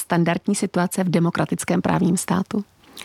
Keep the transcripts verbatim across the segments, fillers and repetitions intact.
standardní situace v demokratickém právním státu?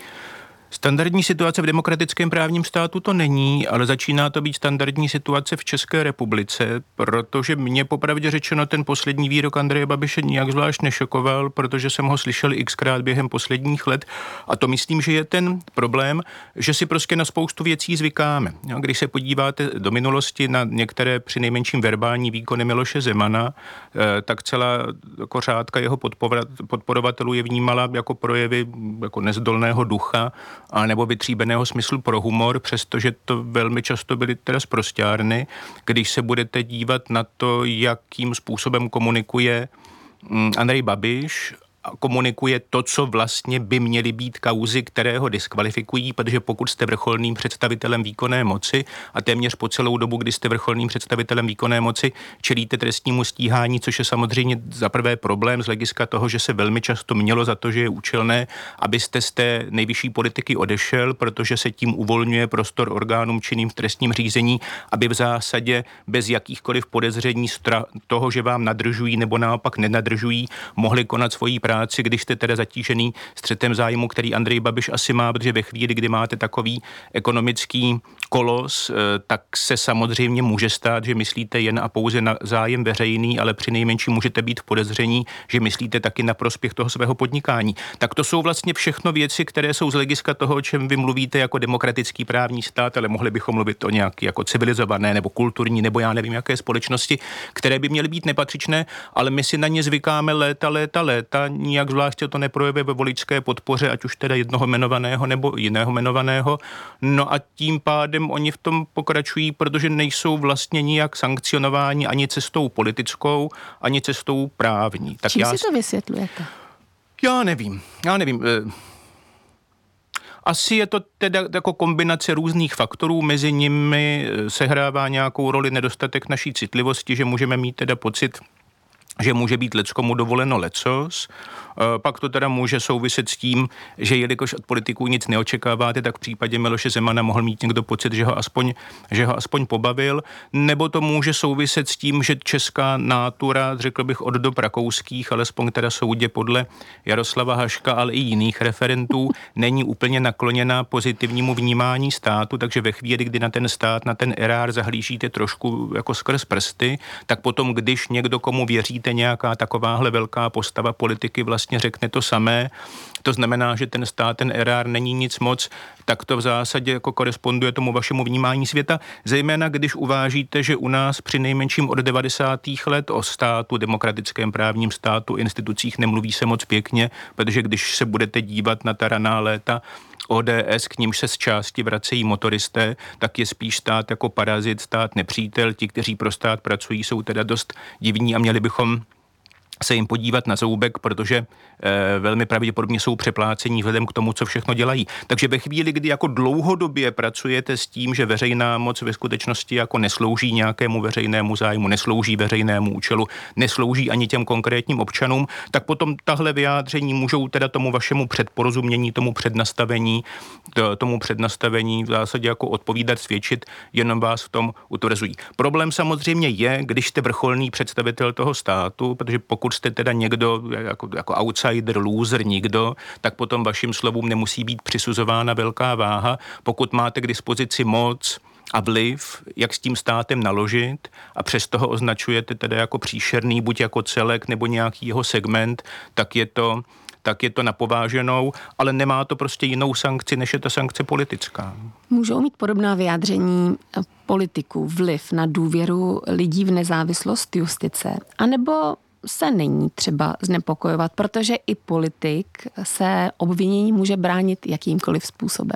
Standardní situace v demokratickém právním státu to není, ale začíná to být standardní situace v České republice, protože mě popravdě řečeno ten poslední výrok Andreje Babiše nijak zvlášť nešokoval, protože jsem ho slyšel xkrát během posledních let a to myslím, že je ten problém, že si prostě na spoustu věcí zvykáme. Když se podíváte do minulosti na některé přinejmenším verbální výkony Miloše Zemana, tak celá jako řádka jeho podporovatelů je vnímala jako projevy jako nezdolného ducha a nebo vytříbeného smyslu pro humor, přestože to velmi často byly teda sprosťárny. Když se budete dívat na to, jakým způsobem komunikuje Andrej Babiš, komunikuje to, co vlastně by měly být kauzy, které ho diskvalifikují, protože pokud jste vrcholným představitelem výkonné moci a téměř po celou dobu, kdy jste vrcholným představitelem výkonné moci, čelíte trestnímu stíhání, což je samozřejmě za prvé problém z hlediska toho, že se velmi často mělo za to, že je účelné, abyste z té nejvyšší politiky odešel, protože se tím uvolňuje prostor orgánům činným v trestním řízení, aby v zásadě bez jakýchkoliv podezření toho, že vám nadržují nebo naopak nenadržují, mohli konat svoji práci, když jste teda zatížený střetem zájmu, který Andrej Babiš asi má, protože ve chvíli, kdy máte takový ekonomický kolos, tak se samozřejmě může stát, že myslíte jen a pouze na zájem veřejný, ale přinejmenším můžete být v podezření, že myslíte taky na prospěch toho svého podnikání. Tak to jsou vlastně všechno věci, které jsou z hlediska toho, o čem vy mluvíte jako demokratický právní stát, ale mohli bychom mluvit o nějaké jako civilizované nebo kulturní nebo já nevím jaké společnosti, které by měly být nepatřičné, ale my si na ně zvykáme léta, léta, léta. Nijak zvláště to neprojevuje ve voličské podpoře, ať už teda jednoho jmenovaného nebo jiného jmenovaného. No a tím pádem oni v tom pokračují, protože nejsou vlastně nijak sankcionováni ani cestou politickou, ani cestou právní. Tak Čím já... si to vysvětlujete? Já nevím, já nevím. Asi je to teda jako kombinace různých faktorů, mezi nimi sehrává nějakou roli nedostatek naší citlivosti, že můžeme mít teda pocit, že může být leckomu dovoleno lecos, pak to teda může souviset s tím, že jelikož od politiků nic neočekáváte, tak v případě Miloše Zemana mohl mít někdo pocit, že ho aspoň, že ho aspoň pobavil, nebo to může souviset s tím, že česká nátura, řekl bych od dob rakouských, alespoň teda soudě podle Jaroslava Haška, ale i jiných referentů, není úplně nakloněná pozitivnímu vnímání státu, takže ve chvíli, kdy na ten stát, na ten erár zahlížíte trošku jako skrz prsty, tak potom, když někdo, komu věříte, nějaká takováhle velká postava politiky vlastně řekne to samé, to znamená, že ten stát, ten erár není nic moc, tak to v zásadě jako koresponduje tomu vašemu vnímání světa, zejména když uvážíte, že u nás při nejmenším od devadesátých let o státu, demokratickém právním státu, institucích nemluví se moc pěkně, protože když se budete dívat na ta raná léta O D S, k nímž se z části vracejí motoristé, tak je spíš stát jako parazit, stát nepřítel, ti, kteří pro stát pracují, jsou teda dost divní a měli bychom se jim podívat na zoubek, protože e, velmi pravděpodobně jsou přeplácení vzhledem k tomu, co všechno dělají. Takže ve chvíli, kdy jako dlouhodobě pracujete s tím, že veřejná moc ve skutečnosti jako neslouží nějakému veřejnému zájmu, neslouží veřejnému účelu, neslouží ani těm konkrétním občanům, tak potom tahle vyjádření můžou teda tomu vašemu předporozumění, tomu přednastavení, to, tomu přednastavení v zásadě jako odpovídat, svědčit, jenom vás v tom utvrzují. Problém samozřejmě je, když jste vrcholný představitel toho státu, protože pokud jste teda někdo jako, jako outsider, loser, nikdo, tak potom vašim slovům nemusí být přisuzována velká váha. Pokud máte k dispozici moc a vliv, jak s tím státem naložit a přesto ho označujete teda jako příšerný, buď jako celek nebo nějaký jeho segment, tak je to tak je to napováženou, ale nemá to prostě jinou sankci, než je ta sankce politická. Můžou mít podobná vyjádření politiků vliv na důvěru lidí v nezávislost justice, anebo se není třeba znepokojovat, protože i politik se obvinění může bránit jakýmkoliv způsobem?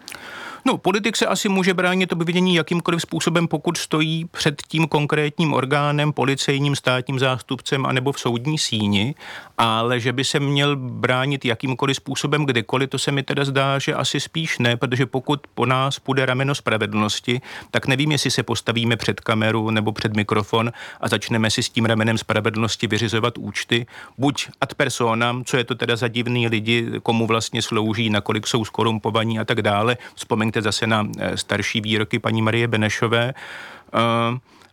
No, politik se asi může bránit obvinění jakýmkoliv způsobem, pokud stojí před tím konkrétním orgánem, policejním, státním zástupcem anebo v soudní síni, ale že by se měl bránit jakýmkoliv způsobem kdekoliv, to se mi teda zdá, že asi spíš ne, protože pokud po nás půjde rameno spravedlnosti, tak nevím, jestli se postavíme před kameru nebo před mikrofon a začneme si s tím ramenem spravedlnosti vyřizovat účty, buď ad personam, co je to teda za divný lidi, komu vlastně slouží, nakolik jsou skorumpovaní a tak dále. Vzpomeňte zase na starší výroky paní Marie Benešové,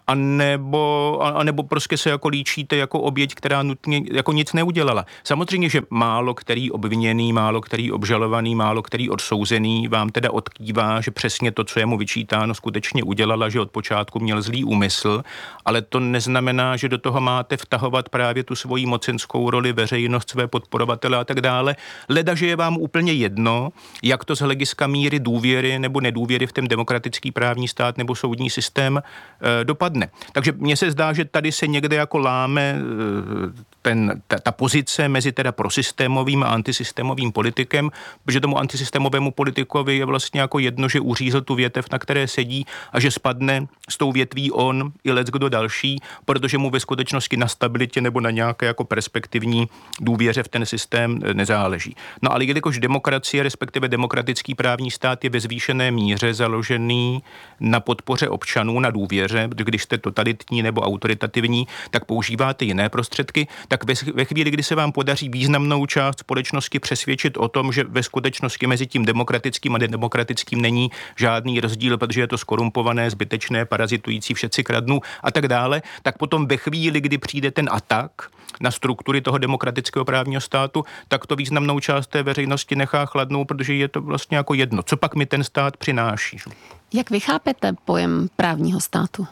A nebo, a nebo prostě se jako líčíte jako oběť, která nutně jako nic neudělala. Samozřejmě, že málo který obviněný, málo který obžalovaný, málo který odsouzený vám teda odkývá, že přesně to, co je mu vyčítáno, skutečně udělala, že od počátku měl zlý úmysl, ale to neznamená, že do toho máte vtahovat právě tu svoji mocenskou roli, veřejnost, své podporovatele a tak dále. Leda, že je vám úplně jedno, jak to z hlediska míry důvěry nebo nedůvěry v ten demokratický právní stát nebo soudní systém e, dopadne. Takže mně se zdá, že tady se někde jako láme ten, ta, ta pozice mezi teda prosystémovým a antisystémovým politikem, protože tomu antisystémovému politikovi je vlastně jako jedno, že uřízl tu větev, na které sedí a že spadne s tou větví on i leckdo další, protože mu ve skutečnosti na stabilitě nebo na nějaké jako perspektivní důvěře v ten systém nezáleží. No ale jelikož demokracie, respektive demokratický právní stát je ve zvýšené míře založený na podpoře občanů, na důvěře, když jste totalitní nebo autoritativní, tak používáte jiné prostředky, tak ve, ve chvíli, kdy se vám podaří významnou část společnosti přesvědčit o tom, že ve skutečnosti mezi tím demokratickým a nedemokratickým není žádný rozdíl, protože je to skorumpované, zbytečné, parazitující, všetci kradnou a tak dále, tak potom ve chvíli, kdy přijde ten atak na struktury toho demokratického právního státu, tak to významnou část té veřejnosti nechá chladnou, protože je to vlastně jako jedno. Co pak mi ten stát přináší? Jak vy chápete pojem právního státu?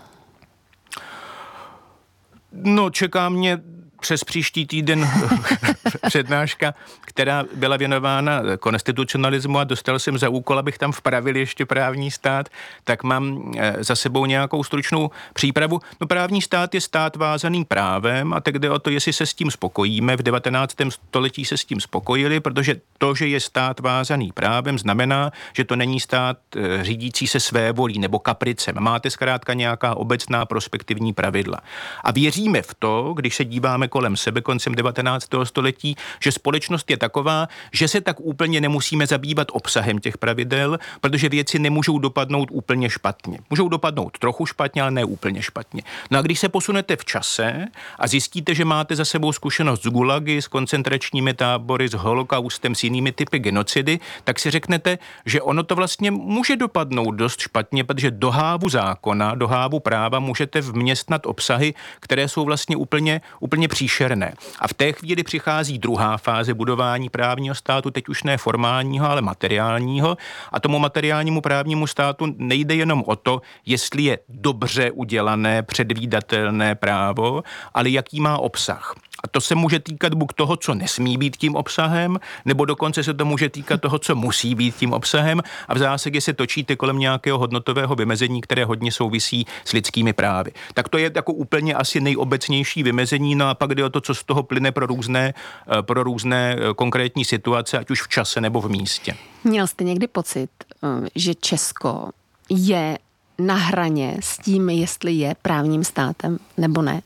No, čeká mě přes příští týden přednáška, která byla věnována konstitucionalismu a dostal jsem za úkol, abych tam vpravil ještě právní stát, tak mám za sebou nějakou stručnou přípravu. No právní stát je stát vázaný právem a tak jde o to, jestli se s tím spokojíme. V devatenáctém století se s tím spokojili, protože to, že je stát vázaný právem, znamená, že to není stát řídící se své volí nebo kapricem. Máte zkrátka nějaká obecná prospektivní pravidla. A věříme v to, když se díváme kolem sebe koncem devatenáctého století, že společnost je taková, že se tak úplně nemusíme zabývat obsahem těch pravidel, protože věci nemůžou dopadnout úplně špatně. Můžou dopadnout trochu špatně, ale ne úplně špatně. No a když se posunete v čase a zjistíte, že máte za sebou zkušenost z gulagy, s koncentračními tábory, s holokaustem, s jinými typy genocidy, tak si řeknete, že ono to vlastně může dopadnout dost špatně, protože do hávu zákona, do hávu práva můžete vměstnat obsahy, které jsou vlastně úplně, úplně příšerné. A v té chvíli přichází druhá fáze budování právního státu, teď už ne formálního, ale materiálního. A tomu materiálnímu právnímu státu nejde jenom o to, jestli je dobře udělané, předvídatelné právo, ale jaký má obsah. A to se může týkat buď toho, co nesmí být tím obsahem, nebo dokonce se to může týkat toho, co musí být tím obsahem a v zásadě se točíte kolem nějakého hodnotového vymezení, které hodně souvisí s lidskými právy. Tak to je jako úplně asi nejobecnější vymezení, no a pak jde o to, co z toho plyne pro různé, pro různé konkrétní situace, ať už v čase nebo v místě. Měl jste někdy pocit, že Česko je na hraně s tím, jestli je právním státem nebo ne?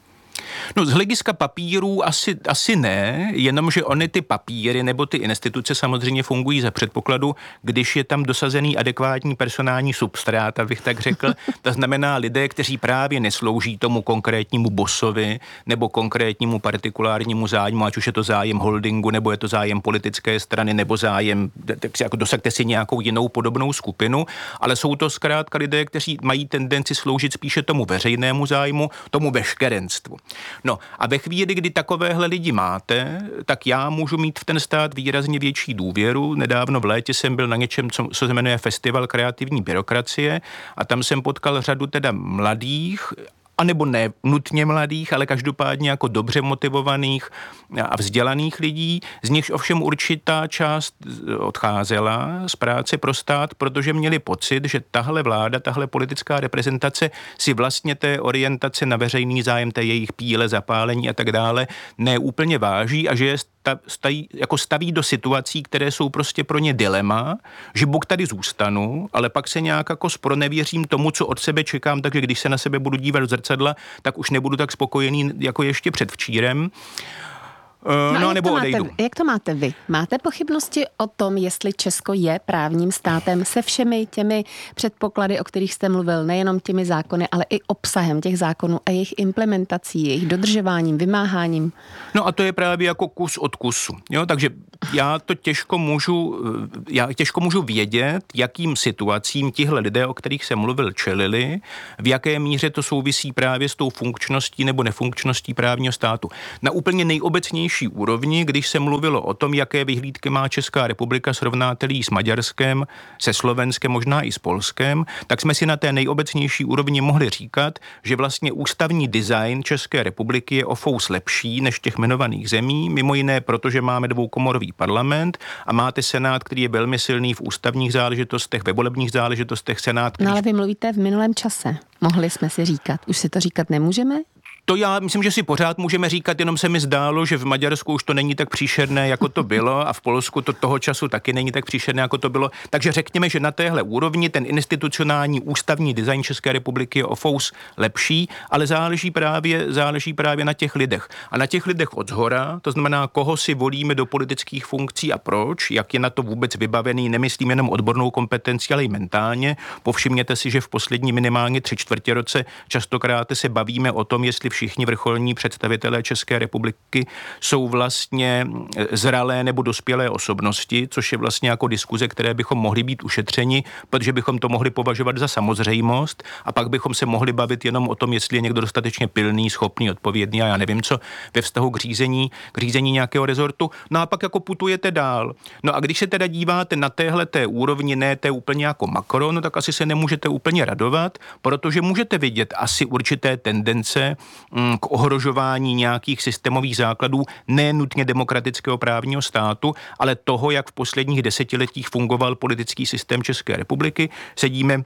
No z hlediska papírů asi, asi ne, jenomže ony ty papíry nebo ty instituce samozřejmě fungují za předpokladu, když je tam dosazený adekvátní personální substrát, abych tak řekl. To znamená lidé, kteří právě neslouží tomu konkrétnímu bossovi nebo konkrétnímu partikulárnímu zájmu, ať už je to zájem holdingu, nebo je to zájem politické strany, nebo zájem, jako dosaďte si nějakou jinou podobnou skupinu, ale jsou to zkrátka lidé, kteří mají tendenci sloužit spíše tomu veřejnému zájmu, tomu veškerenstvu. No a ve chvíli, kdy takovéhle lidi máte, tak já můžu mít v ten stát výrazně větší důvěru. Nedávno v létě jsem byl na něčem, co, co se jmenuje Festival kreativní byrokracie a tam jsem potkal řadu teda mladých, anebo ne nutně mladých, ale každopádně jako dobře motivovaných a vzdělaných lidí, z nichž ovšem určitá část odcházela z práce pro stát, protože měli pocit, že tahle vláda, tahle politická reprezentace si vlastně té orientace na veřejný zájem, té jejich píle, zapálení a tak dále neúplně váží a že je staví, jako staví do situací, které jsou prostě pro ně dilema, že buď tady zůstanu, ale pak se nějak jako spronevěřím tomu, co od sebe čekám, takže když se na sebe budu dívat do zrcadla, tak už nebudu tak spokojený jako ještě předvčírem. no, no nebo máte, odejdu. Jak to máte vy? Máte pochybnosti o tom, jestli Česko je právním státem se všemi těmi předpoklady, o kterých jste mluvil, nejenom těmi zákony, ale i obsahem těch zákonů a jejich implementací, jejich dodržováním, vymáháním? No a to je právě jako kus od kusu. Jo? Takže já to těžko můžu, já těžko můžu vědět, jakým situacím tihle lidé, o kterých jsem mluvil, čelili, v jaké míře to souvisí právě s tou funkčností nebo nefunkčností právního státu. Na úplně nejobecnější úrovni, když se mluvilo o tom, jaké vyhlídky má Česká republika, srovnáte-li s Maďarskem, se Slovenskem, možná i s Polskem, tak jsme si na té nejobecnější úrovni mohli říkat, že vlastně ústavní design České republiky je o fous lepší než těch jmenovaných zemí, mimo jiné, protože máme dvoukomorový parlament a máte senát, který je velmi silný v ústavních záležitostech, ve volebních záležitostech, senát. Který... No ale vy mluvíte v minulém čase. Mohli jsme si říkat. Už si to říkat nemůžeme? To já myslím, že si pořád můžeme říkat, jenom se mi zdálo, že v Maďarsku už to není tak příšerné, jako to bylo, a v Polsku to toho času taky není tak příšerné, jako to bylo. Takže řekněme, že na téhle úrovni ten institucionální ústavní design České republiky je o fous lepší, ale záleží právě, záleží právě na těch lidech. A na těch lidech odzhora, to znamená, koho si volíme do politických funkcí a proč, jak je na to vůbec vybavený, nemyslím jenom odbornou kompetenci, ale i mentálně. Povšimněte si, že v poslední minimálně tři čtvrtě roce častokrát se bavíme o tom, jestli všichni vrcholní představitelé České republiky jsou vlastně zralé nebo dospělé osobnosti, což je vlastně jako diskuze, které bychom mohli být ušetřeni, protože bychom to mohli považovat za samozřejmost a pak bychom se mohli bavit jenom o tom, jestli je někdo dostatečně pilný, schopný, odpovědný a já nevím co ve vztahu k řízení, k řízení nějakého rezortu. No a pak jako putujete dál. No a když se teda díváte na téhleté úrovni, ne té úplně jako makro, no tak asi se nemůžete úplně radovat, protože můžete vidět asi určité tendence k ohrožování nějakých systémových základů ne nutně demokratického právního státu, ale toho, jak v posledních desetiletích fungoval politický systém České republiky. Sedíme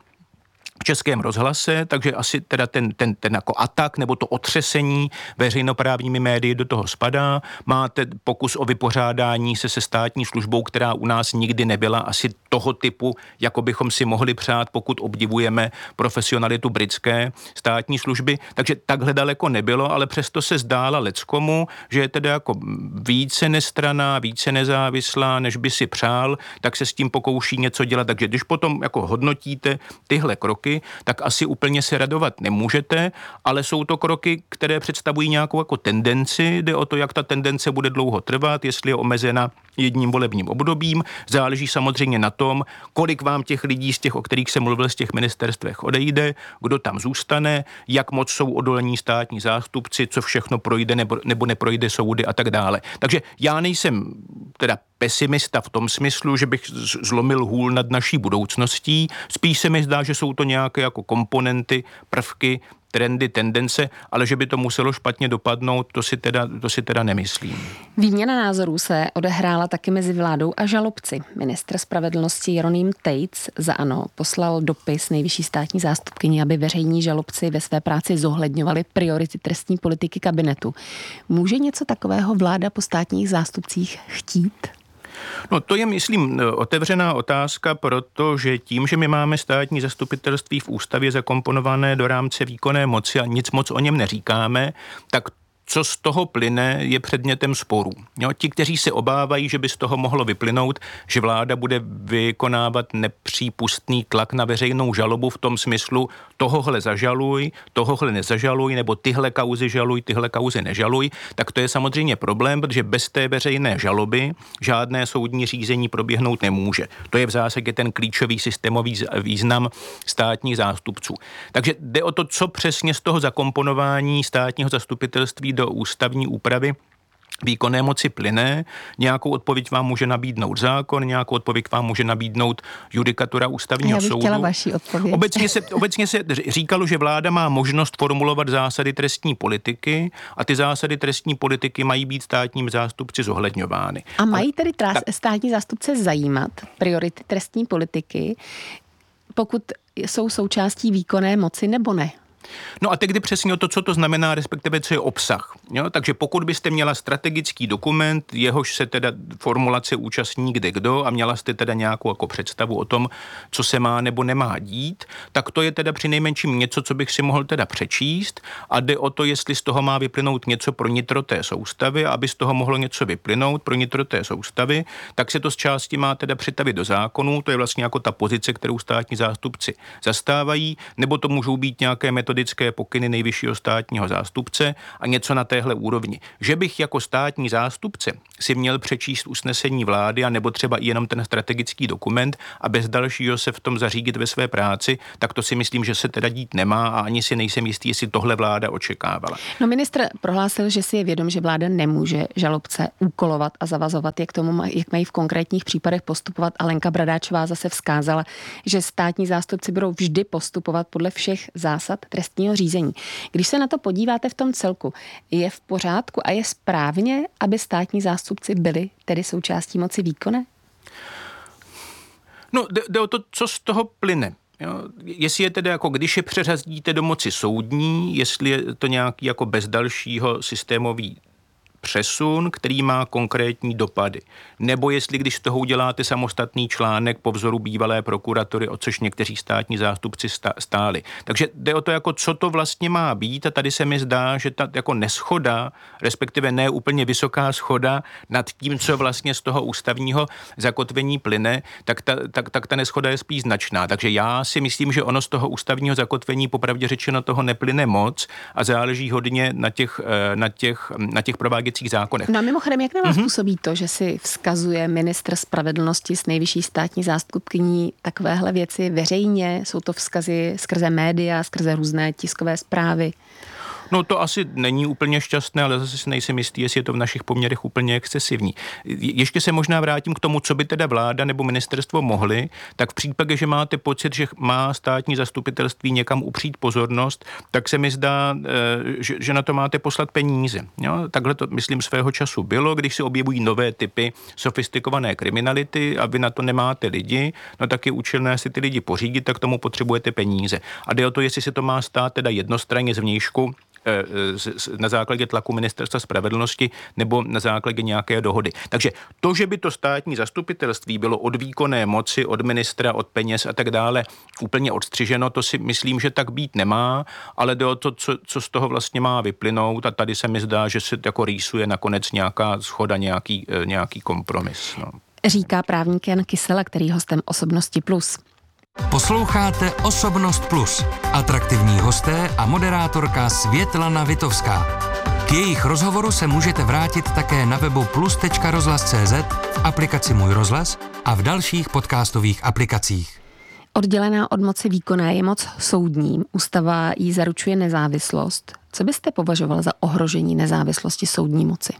v Českém rozhlase, takže asi teda ten, ten, ten jako atak nebo to otřesení veřejnoprávními médii do toho spadá. Máte pokus o vypořádání se se státní službou, která u nás nikdy nebyla asi toho typu, jako bychom si mohli přát, pokud obdivujeme profesionalitu britské státní služby. Takže takhle daleko nebylo, ale přesto se zdála leckomu, že je teda jako více nestranná, více nezávislá, než by si přál, tak se s tím pokouší něco dělat. Takže když potom jako hodnotíte tyhle kroky, tak asi úplně se radovat nemůžete, ale jsou to kroky, které představují nějakou jako tendenci, jde o to, jak ta tendence bude dlouho trvat, jestli je omezena jedním volebním obdobím, záleží samozřejmě na tom, kolik vám těch lidí z těch, o kterých jsem mluvil, z těch ministerstvech odejde, kdo tam zůstane, jak moc jsou odolní státní zástupci, co všechno projde nebo, nebo neprojde soudy a tak dále. Takže já nejsem teda pesimista v tom smyslu, že bych zlomil hůl nad naší budoucností. Spíš se mi zdá, že jsou to nějaké jako komponenty, prvky, trendy, tendence, ale že by to muselo špatně dopadnout, to si teda, to si teda nemyslím. Výměna názorů se odehrála taky mezi vládou a žalobci. Ministr spravedlnosti Jeroným Tejc za ANO poslal dopis nejvyšší státní zástupkyni, aby veřejní žalobci ve své práci zohledňovali priority trestní politiky kabinetu. Může něco takového vláda po státních zástupcích chtít? No to je, myslím, otevřená otázka, protože tím, že my máme státní zastupitelství v ústavě zakomponované do rámce výkonné moci a nic moc o něm neříkáme, tak co z toho plyne, je předmětem sporů. Jo, ti, kteří se obávají, že by z toho mohlo vyplynout, že vláda bude vykonávat nepřípustný tlak na veřejnou žalobu v tom smyslu tohohle zažaluj, tohohle nezažaluj, nebo tyhle kauzy žaluj, tyhle kauzy nežaluj, tak to je samozřejmě problém, protože bez té veřejné žaloby žádné soudní řízení proběhnout nemůže. To je v zásadě ten klíčový systémový význam státních zástupců. Takže jde o to, co přesně z toho zakomponování státního zastupitelství do ústavní úpravy výkonné moci plyne. Nějakou odpověď vám může nabídnout zákon, nějakou odpověď vám může nabídnout judikatura ústavního soudu. Já bych soudu. chtěla vaši odpověď. Obecně se, obecně se říkalo, že vláda má možnost formulovat zásady trestní politiky a ty zásady trestní politiky mají být státním zástupci zohledňovány. A mají tedy trás, tak, státní zástupce zajímat priority trestní politiky, pokud jsou součástí výkonné moci nebo ne? No a teď přesně o to, co to znamená, respektive co je obsah. Jo? Takže pokud byste měla strategický dokument, jehož se teda formulace účastní kde kdo a měla jste teda nějakou jako představu o tom, co se má nebo nemá dít, tak to je teda přinejmenším něco, co bych si mohl teda přečíst a jde o to, jestli z toho má vyplynout něco pro nitro té soustavy, a aby z toho mohlo něco vyplynout pro nitro té soustavy, tak se to z části má teda přetavit do zákonu, to je vlastně jako ta pozice, kterou státní zástupci zastávají, nebo to můžou být nějaké metodické pokyny nejvyššího státního zástupce a něco na téhle úrovni. Že bych jako státní zástupce si měl přečíst usnesení vlády a nebo třeba i jenom ten strategický dokument a bez dalšího se v tom zařídit ve své práci, tak to si myslím, že se teda dít nemá a ani si nejsem jistý, jestli tohle vláda očekávala. No ministr prohlásil, že si je vědom, že vláda nemůže žalobce úkolovat a zavazovat, jak tomu, jak mají v konkrétních případech postupovat. A Lenka Bradáčová zase vzkázala, že státní zástupci budou vždy postupovat podle všech zásad trestního řízení. Když se na to podíváte v tom celku, je v pořádku a je správně, aby státní zástupci byli tedy součástí moci výkonné? No, jde, jde o to, co z toho plyne. Jo, jestli je tedy jako, když je přeřadíte do moci soudní, jestli je to nějaký jako bez dalšího systémový přesun, který má konkrétní dopady. Nebo jestli, když z toho uděláte samostatný článek po vzoru bývalé prokuratury, o což někteří státní zástupci stáli. Takže jde o to, jako, co to vlastně má být a tady se mi zdá, že ta jako neschoda, respektive ne úplně vysoká schoda nad tím, co vlastně z toho ústavního zakotvení plyne, tak ta, tak, tak ta neschoda je spíš značná. Takže já si myslím, že ono z toho ústavního zakotvení popravdě řečeno toho neplyne moc a záleží hodně na těch, na těch, na těch prováděcích zákonech. No a mimochodem, jak na vás mm-hmm. působí to, že si vzkazuje ministr spravedlnosti s nejvyšší státní zástupkyní takovéhle věci veřejně? Jsou to vzkazy skrze média, skrze různé tiskové zprávy? No to asi není úplně šťastné, ale zase si nejsem jistý, jestli je to v našich poměrech úplně excesivní. Ještě se možná vrátím k tomu, co by teda vláda nebo ministerstvo mohly, tak v případě, že máte pocit, že má státní zastupitelství někam upřít pozornost, tak se mi zdá, že, že na to máte poslat peníze. Jo? Takhle to, myslím, svého času bylo, když se objevují nové typy sofistikované kriminality a vy na to nemáte lidi, no tak je účelné si ty lidi pořídit, tak tomu potřebujete peníze. A jde o to, jestli se to má stát teda jednostranně zvnějšku, na základě tlaku ministerstva spravedlnosti nebo na základě nějaké dohody. Takže to, že by to státní zastupitelství bylo od výkonné moci, od ministra, od peněz a tak dále úplně odstřiženo, to si myslím, že tak být nemá, ale jde o to, co, co z toho vlastně má vyplynout a tady se mi zdá, že se jako rýsuje nakonec nějaká shoda, nějaký, nějaký kompromis. No. Říká právník Jan Kysela, který je hostem Osobnosti plus. Posloucháte Osobnost plus. Atraktivní hosté a moderátorka Světlana Vitovská. K jejich rozhovoru se můžete vrátit také na webu plus tečka rozhlas tečka cé zet, v aplikaci Můj rozhlas a v dalších podcastových aplikacích. Oddělená od moci výkonné je moc soudní. Ústava jí zaručuje nezávislost. Co byste považoval za ohrožení nezávislosti soudní moci?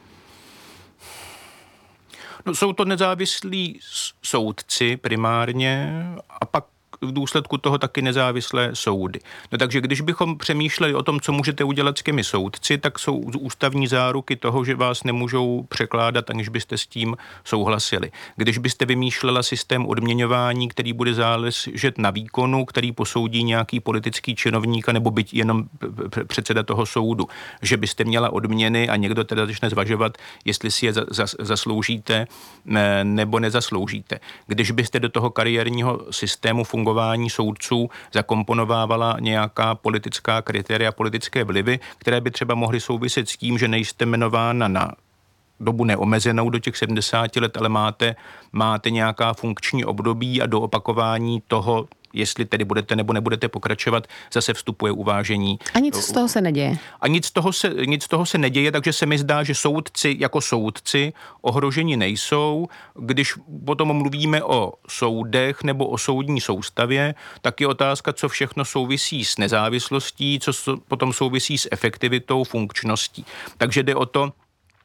No, jsou to nezávislí soudci primárně a pak v důsledku toho taky nezávislé soudy. No takže když bychom přemýšleli o tom, co můžete udělat s těmi soudci, tak jsou ústavní záruky toho, že vás nemůžou překládat, aniž byste s tím souhlasili. Když byste vymýšlela systém odměňování, který bude záležet na výkonu, který posoudí nějaký politický činovník nebo byť jenom předseda toho soudu, že byste měla odměny a někdo teda začne zvažovat, jestli si je zasloužíte nebo nezasloužíte. Když byste do toho kariérního systému fungovali fungování soudců zakomponovávala nějaká politická kritéria, politické vlivy, které by třeba mohly souviset s tím, že nejste jmenována na dobu neomezenou do těch sedmdesáti let, ale máte, máte nějaká funkční období a do opakování toho, jestli tedy budete nebo nebudete pokračovat, zase vstupuje uvážení. A nic z toho se neděje. A nic z toho se, nic z toho se neděje, takže se mi zdá, že soudci jako soudci ohroženi nejsou. Když potom mluvíme o soudech nebo o soudní soustavě, tak je otázka, co všechno souvisí s nezávislostí, co potom souvisí s efektivitou, funkčností. Takže jde o to,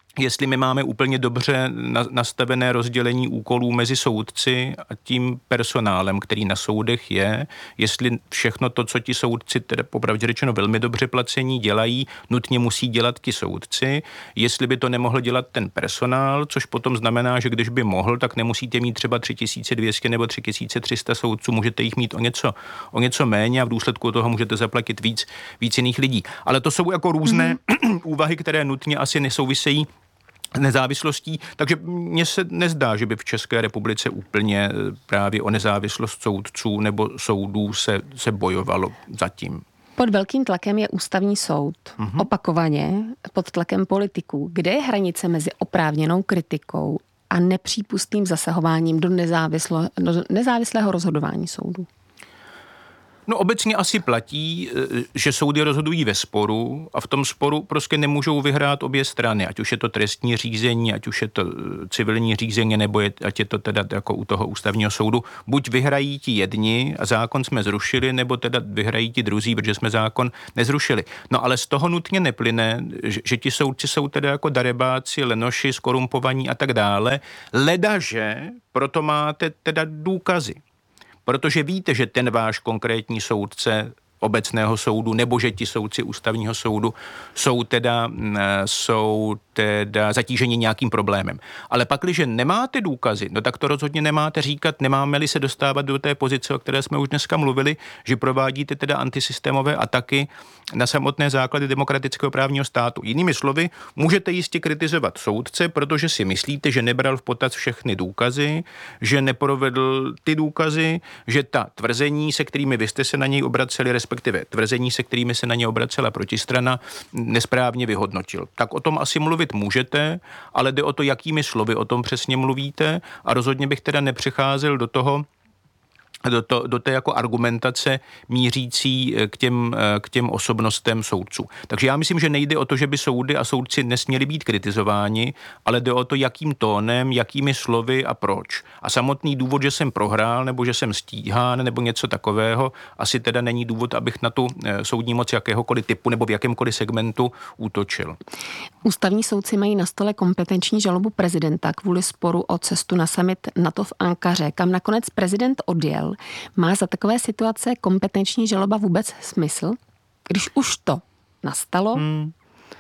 jestli my máme úplně dobře nastavené rozdělení úkolů mezi soudci a tím personálem, který na soudech je, jestli všechno to, co ti soudci, teda popravdě řečeno velmi dobře placení, dělají, nutně musí dělat ti soudci, jestli by to nemohl dělat ten personál, což potom znamená, že když by mohl, tak nemusíte mít třeba tři tisíce dvě stě nebo tři tisíce tři sta soudců, můžete jich mít o něco, o něco méně a v důsledku toho můžete zaplatit víc, víc jiných lidí. Ale to jsou jako různé mm. úvahy, které nutně asi nesouvisejí nezávislostí, takže mně se nezdá, že by v České republice úplně právě o nezávislost soudců nebo soudů se, se bojovalo zatím. Pod velkým tlakem je ústavní soud. Mm-hmm. Opakovaně pod tlakem politiků. Kde je hranice mezi oprávněnou kritikou a nepřípustným zasahováním do, nezávislo, do nezávislého rozhodování soudu? No obecně asi platí, že soudy rozhodují ve sporu a v tom sporu prostě nemůžou vyhrát obě strany, ať už je to trestní řízení, ať už je to civilní řízení, nebo je, ať je to teda jako u toho ústavního soudu. Buď vyhrají ti jedni a zákon jsme zrušili, nebo teda vyhrají ti druzí, protože jsme zákon nezrušili. No ale z toho nutně neplyne, že, že ti soudci jsou teda jako darebáci, lenoši, skorumpovaní a tak dále, ledaže proto máte teda důkazy. Protože víte, že ten váš konkrétní soudce obecného soudu nebo že ti soudci ústavního soudu jsou teda, jsou teda zatíženi nějakým problémem. Ale pakliže nemáte důkazy, no tak to rozhodně nemáte říkat, nemáme-li se dostávat do té pozice, o které jsme už dneska mluvili, že provádíte teda antisystémové ataky na samotné základy demokratického právního státu. Jinými slovy, můžete jistě kritizovat soudce, protože si myslíte, že nebral v potaz všechny důkazy, že neprovedl ty důkazy, že ta tvrzení, se kterými vy jste se na něj obraceli, respektive tvrzení, se kterými se na ně obracela protistrana, nesprávně vyhodnotil. Tak o tom asi mluvit můžete, ale jde o to, jakými slovy o tom přesně mluvíte a rozhodně bych teda nepřecházel do toho, Do, to, do té jako argumentace mířící k těm, k těm osobnostem soudců. Takže já myslím, že nejde o to, že by soudy a soudci nesměli být kritizováni, ale jde o to, jakým tónem, jakými slovy a proč. A samotný důvod, že jsem prohrál, nebo že jsem stíhán, nebo něco takového, asi teda není důvod, abych na tu soudní moc jakéhokoliv typu nebo v jakémkoliv segmentu útočil. Ústavní soudci mají na stole kompetenční žalobu prezidenta kvůli sporu o cestu na summit NATO v Ankaře, kam nakonec prezident odjel. Má za takové situace kompetenční žaloba vůbec smysl? Když už to nastalo hmm.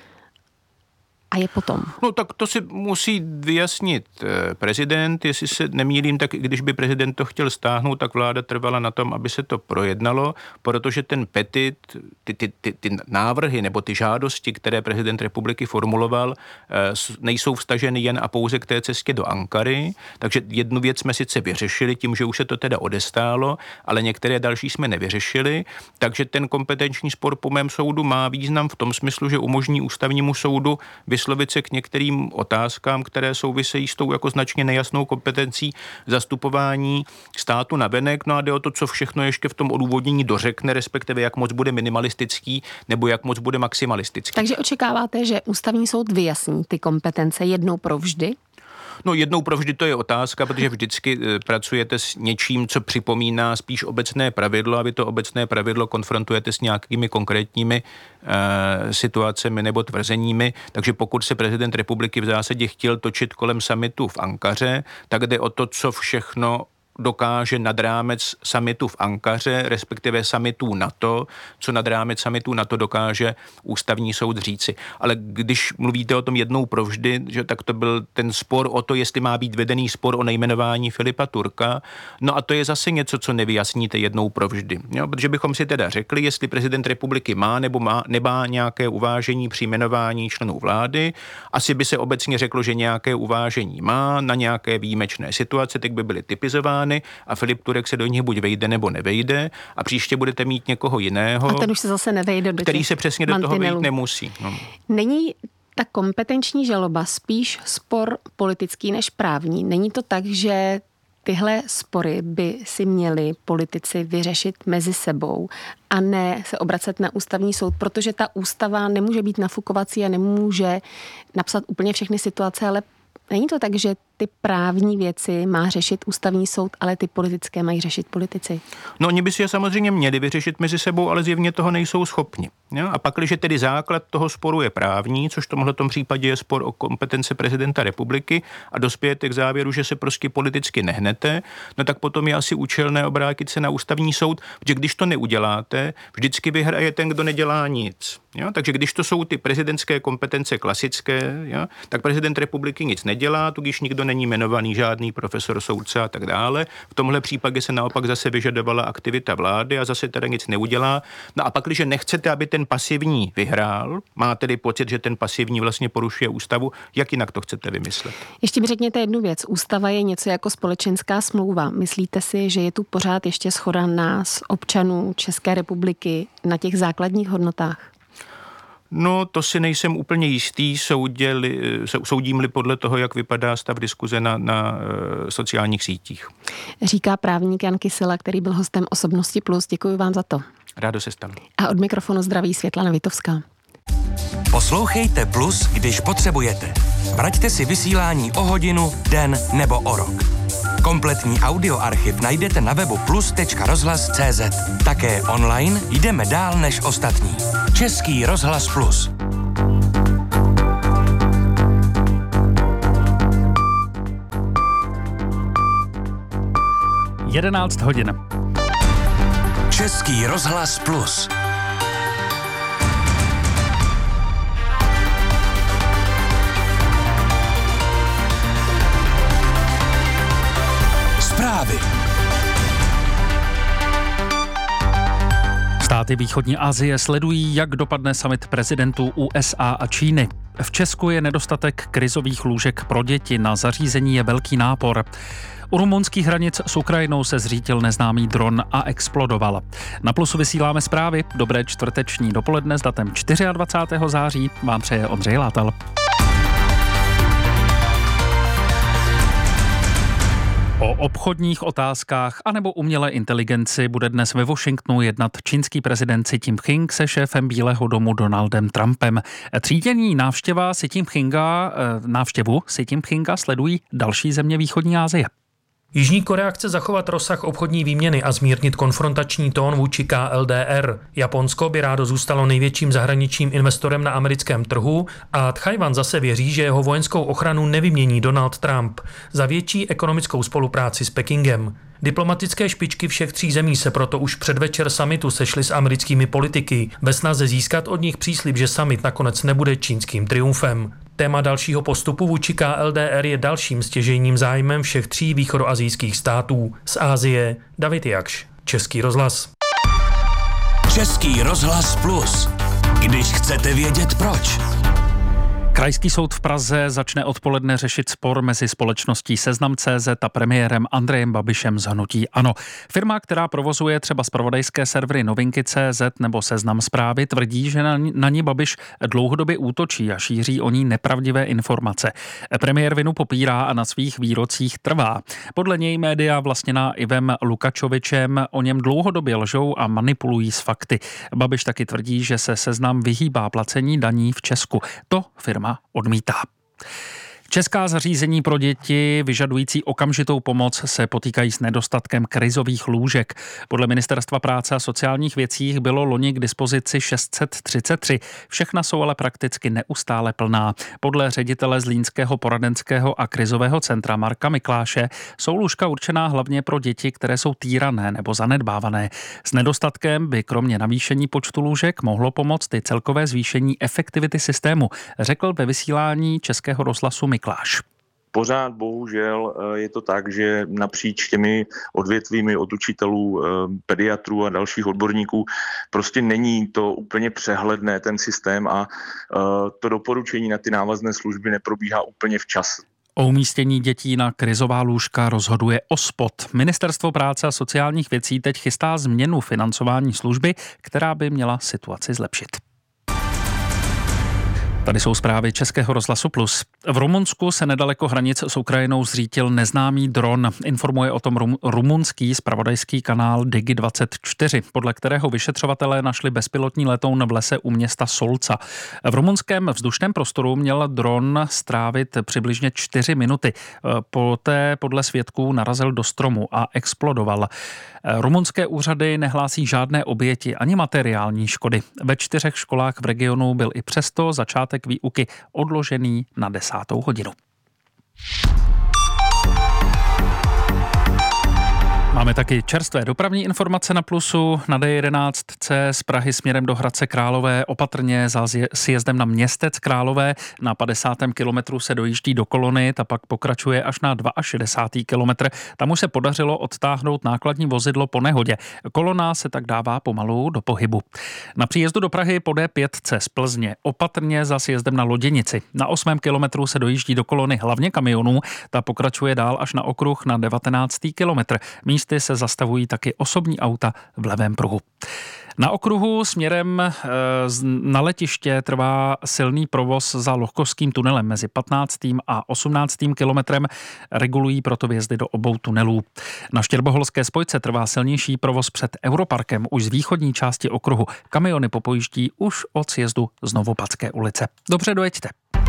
a je potom? No tak to si musí vyjasnit prezident, jestli se nemýlím, tak když by prezident to chtěl stáhnout, tak vláda trvala na tom, aby se to projednalo, protože ten petit, ty, ty, ty, ty návrhy nebo ty žádosti, které prezident republiky formuloval, nejsou vztaženy jen a pouze k té cestě do Ankary, takže jednu věc jsme sice vyřešili tím, že už se to teda odestálo, ale některé další jsme nevyřešili, takže ten kompetenční spor po mém soudu má význam v tom smyslu, že umožní ústavnímu soudu vyslovit se k některým otázkám, které souvisejí s tou jako značně nejasnou kompetencí zastupování státu navenek. No a jde o to, co všechno ještě v tom odůvodnění dořekne, respektive jak moc bude minimalistický nebo jak moc bude maximalistický. Takže očekáváte, že ústavní soud vyjasní ty kompetence jednou provždy? No jednou provždy to je otázka, protože vždycky pracujete s něčím, co připomíná spíš obecné pravidlo a vy to obecné pravidlo konfrontujete s nějakými konkrétními e, situacemi nebo tvrzeními. Takže pokud se prezident republiky v zásadě chtěl točit kolem summitu v Ankaře, tak jde o to, co všechno dokáže nad rámec summitu v Ankaře, respektive summitů NATO, co nad rámec summitů NATO dokáže ústavní soud říci. Ale když mluvíte o tom jednou provždy, že tak to byl ten spor o to, jestli má být vedený spor o nejmenování Filipa Turka, no a to je zase něco, co nevyjasníte jednou provždy. Jo, protože bychom si teda řekli, jestli prezident republiky má nebo má, nemá nějaké uvážení při jmenování členů vlády, asi by se obecně řeklo, že nějaké uvážení má na nějaké výjimečné situace, tak by byly typizovány a Filip Turek se do nich buď vejde nebo nevejde a příště budete mít někoho jiného, a ten už se zase nevejde do který se přesně do toho vejít nemusí. No. Není ta kompetenční žaloba spíš spor politický než právní? Není to tak, že tyhle spory by si měli politici vyřešit mezi sebou a ne se obracet na ústavní soud, protože ta ústava nemůže být nafukovací a nemůže napsat úplně všechny situace, ale není to tak, že ty právní věci má řešit ústavní soud, ale ty politické mají řešit politici? No, oni by si je samozřejmě měli vyřešit mezi sebou, ale zjevně toho nejsou schopni. Jo? A pak, když tedy základ toho sporu je právní, což v tomhletom případě je spor o kompetence prezidenta republiky a dospějete k závěru, že se prostě politicky nehnete, no tak potom je asi účelné obrátit se na ústavní soud, protože když to neuděláte, vždycky vyhraje ten, kdo nedělá nic. Jo? Takže když to jsou ty prezidentské kompetence klasické, jo? tak prezident republiky nic nedělá, tudíž nikdo není jmenovaný, žádný profesor, soudce a tak dále. V tomhle případě se naopak zase vyžadovala aktivita vlády a zase teda nic neudělá. No a pak, když nechcete, aby ten pasivní vyhrál, má tedy pocit, že ten pasivní vlastně porušuje ústavu, jak jinak to chcete vymyslet? Ještě mi řekněte jednu věc. Ústava je něco jako společenská smlouva. Myslíte si, že je tu pořád ještě shoda nás, občanů České republiky, na těch základních hodnotách? No, to si nejsem úplně jistý, soudili, soudím-li podle toho, jak vypadá stav diskuze na, na e, sociálních sítích. Říká právník Jan Kysela, který byl hostem Osobnosti plus. Děkuji vám za to. Rádo se stanu. A od mikrofonu zdraví Světlana Vitovská. Poslouchejte Plus, když potřebujete. Vraťte si vysílání o hodinu, den nebo o rok. Kompletní audioarchiv najdete na webu plus tečka rozhlas tečka cé zet. Také online jdeme dál než ostatní. Český rozhlas Plus. jedenáct hodin. Český rozhlas Plus. Zprávy. Státy východní Asie sledují, jak dopadne summit prezidentů U S A a Číny. V Česku je nedostatek krizových lůžek pro děti, na zařízení je velký nápor. U rumunských hranic s Ukrajinou se zřítil neznámý dron a explodoval. Na Plusu vysíláme zprávy. Dobré čtvrteční dopoledne s datem dvacátého čtvrtého září vám přeje Ondřej Látal. O obchodních otázkách anebo umělé inteligenci bude dnes ve Washingtonu jednat čínský prezident Xi Jinping se šéfem Bílého domu Donaldem Trumpem. Třídenní návštěva Xi Jinpinga, návštěvu Xi Jinpinga sledují další země východní Asie. Jižní Korea chce zachovat rozsah obchodní výměny a zmírnit konfrontační tón vůči K L D R. Japonsko by rádo zůstalo největším zahraničním investorem na americkém trhu a Tchajwan zase věří, že jeho vojenskou ochranu nevymění Donald Trump za větší ekonomickou spolupráci s Pekingem. Diplomatické špičky všech tří zemí se proto už předvečer summitu sešly s americkými politiky ve snaze získat od nich příslib, že summit nakonec nebude čínským triumfem. Téma dalšího postupu vůči K L D R je dalším stěžejním zájmem všech tří východoasijských států. Z Asie David Jakš, Český rozhlas. Český rozhlas Plus. Když chcete vědět proč. Krajský soud v Praze začne odpoledne řešit spor mezi společností Seznam tečka cé zet a premiérem Andrejem Babišem z hnutí ANO. Firma, která provozuje třeba zpravodajské servery Novinky tečka cé zet nebo Seznam Zprávy, tvrdí, že na, na ní Babiš dlouhodobě útočí a šíří o ní nepravdivé informace. Premiér vinu popírá a na svých výrocích trvá. Podle něj média vlastněná Ivem Lukačovičem o něm dlouhodobě lžou a manipulují s fakty. Babiš taky tvrdí, že se Seznam vyhýbá placení daní v Česku. To firma odmítá. Česká zařízení pro děti vyžadující okamžitou pomoc se potýkají s nedostatkem krizových lůžek. Podle Ministerstva práce a sociálních věcí bylo loni k dispozici šest set třicet tři. Všechna jsou ale prakticky neustále plná. Podle ředitele Zlínského poradenského a krizového centra Marka Mikláše jsou lůžka určená hlavně pro děti, které jsou týrané nebo zanedbávané. S nedostatkem by kromě navýšení počtu lůžek mohlo pomoct i celkové zvýšení efektivity systému, řekl ve vysílání Českého rozhlasu Mikláš. Pořád bohužel je to tak, že napříč těmi odvětvími od učitelů, pediatrů a dalších odborníků prostě není to úplně přehledné ten systém a to doporučení na ty návazné služby neprobíhá úplně včas. O umístění dětí na krizová lůžka rozhoduje O S P O D. Ministerstvo práce a sociálních věcí teď chystá změnu financování služby, která by měla situaci zlepšit. Tady jsou zprávy Českého rozhlasu Plus. V Rumunsku se nedaleko hranic s Ukrajinou zřítil neznámý dron. Informuje o tom rum, rumunský zpravodajský kanál Digi dvacet čtyři, podle kterého vyšetřovatelé našli bezpilotní letoun v lese u města Solca. V rumunském vzdušném prostoru měl dron strávit přibližně čtyři minuty. Poté podle svědků narazil do stromu a explodoval. Rumunské úřady nehlásí žádné oběti ani materiální škody. Ve čtyřech školách v regionu byl i přesto začátek výuky odložený na desátou hodinu. Máme taky čerstvé dopravní informace na Plusu. Na D jedenáct C z Prahy směrem do Hradce Králové opatrně za sjezdem na Městec Králové. Na padesátém kilometru se dojíždí do kolony, ta pak pokračuje až na šedesátý druhý kilometr. Tam už se podařilo odtáhnout nákladní vozidlo po nehodě. Kolona se tak dává pomalu do pohybu. Na příjezdu do Prahy po D pět C z Plzně opatrně za sjezdem na Loděnici. Na osmém kilometru se dojíždí do kolony hlavně kamionů, ta pokračuje dál až na okruh na devatenáctý kilometr. Místy se zastavují taky osobní auta v levém pruhu. Na okruhu směrem na letiště trvá silný provoz za Lohkovským tunelem mezi patnáctým a osmnáctým kilometrem. Regulují proto vjezdy do obou tunelů. Na Štěrboholské spojce trvá silnější provoz před Europarkem už z východní části okruhu. Kamiony popojíždí už od sjezdu z Novopadské ulice. Dobře, dojeďte.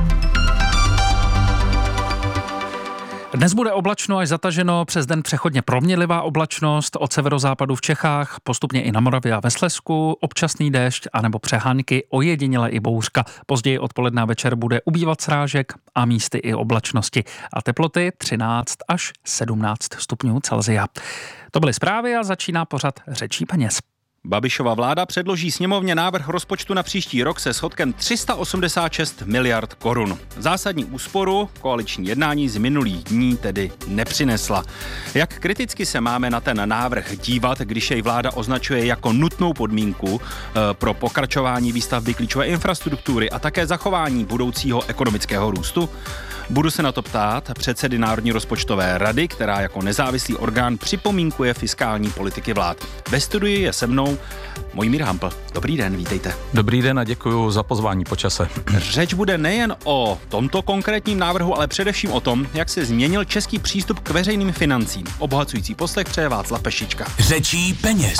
Dnes bude oblačno až zataženo, přes den přechodně proměnlivá oblačnost, od severozápadu v Čechách, postupně i na Moravě a ve Slezsku, občasný déšť anebo přehánky, ojediněle i bouřka. Později odpoledne a večer bude ubývat srážek a místy i oblačnosti. A teploty třináct až sedmnáct stupňů Celsia. To byly zprávy a začíná pořad Řečí peněz. Babišova vláda předloží sněmovně návrh rozpočtu na příští rok se schodkem tři sta osmdesát šest miliard korun. Zásadní úsporu koaliční jednání z minulých dní tedy nepřinesla. Jak kriticky se máme na ten návrh dívat, když jej vláda označuje jako nutnou podmínku pro pokračování výstavby klíčové infrastruktury a také zachování budoucího ekonomického růstu? Budu se na to ptát předsedy Národní rozpočtové rady, která jako nezávislý orgán připomínkuje fiskální politiky vlád. Ve studiu je se mnou Mojmír Hampl. Dobrý den, vítejte. Dobrý den a děkuji za pozvání po čase. Řeč bude nejen o tomto konkrétním návrhu, ale především o tom, jak se změnil český přístup k veřejným financím. Obohacující poslech přeje Václav Pešička. Řečí peněz.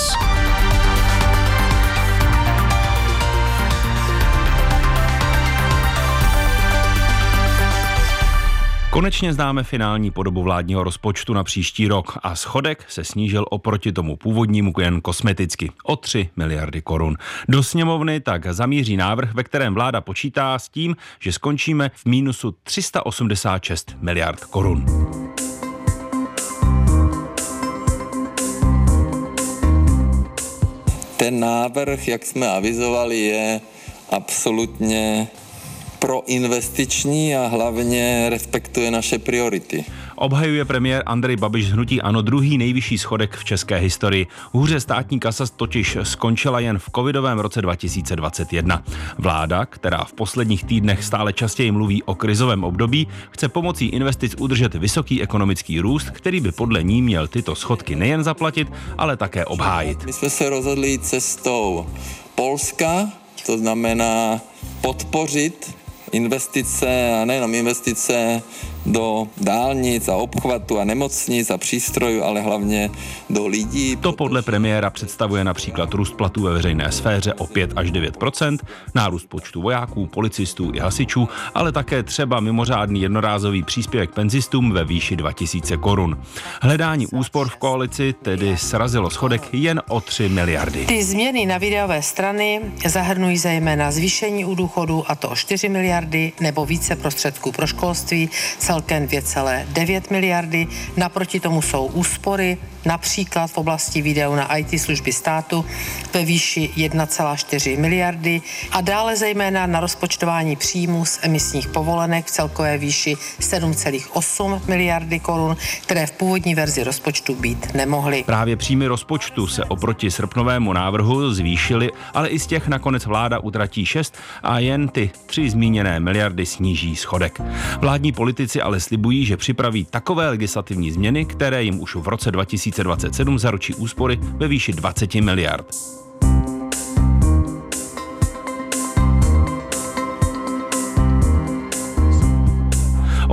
Konečně známe finální podobu vládního rozpočtu na příští rok a schodek se snížil oproti tomu původnímu jen kosmeticky o tři miliardy korun. Do sněmovny tak zamíří návrh, ve kterém vláda počítá s tím, že skončíme v mínusu tři sta osmdesát šest miliard korun. Ten návrh, jak jsme avizovali, je absolutně proinvestiční a hlavně respektuje naše priority. Obhajuje premiér Andrej Babiš z hnutí ANO druhý nejvyšší schodek v české historii. Hůře státní kasa totiž skončila jen v covidovém roce dva tisíce dvacet jedna. Vláda, která v posledních týdnech stále častěji mluví o krizovém období, chce pomocí investic udržet vysoký ekonomický růst, který by podle ní měl tyto schodky nejen zaplatit, ale také obhájit. My jsme se rozhodli jít cestou Polska, to znamená podpořit investice a nejenom investice do dálnic a obchvatu a nemocnic a přístrojů, ale hlavně do lidí. To podle premiéra představuje například růst platů ve veřejné sféře o pět až devět procent, nárůst počtu vojáků, policistů i hasičů, ale také třeba mimořádný jednorázový příspěvek penzistům ve výši dva tisíce korun. Hledání úspor v koalici tedy srazilo schodek jen o tři miliardy. Ty změny na výdajové strany zahrnují zejména zvýšení u důchodu, a to o čtyři miliardy, nebo více prostředků pro školství, celkem dvě celá devět miliardy. Naproti tomu jsou úspory, například v oblasti výdajů na í té služby státu ve výši jedna celá čtyři miliardy a dále zejména na rozpočtování příjmů z emisních povolenek v celkové výši sedm celá osm miliardy korun, které v původní verzi rozpočtu být nemohly. Právě příjmy rozpočtu se oproti srpnovému návrhu zvýšily, ale i z těch nakonec vláda utratí šest a jen ty tři zmíněné miliardy sníží schodek. Vládní politici ale slibují, že připraví takové legislativní změny, které jim už v roce dva tisíce dvacet sedm zaručí úspory ve výši dvacet miliard.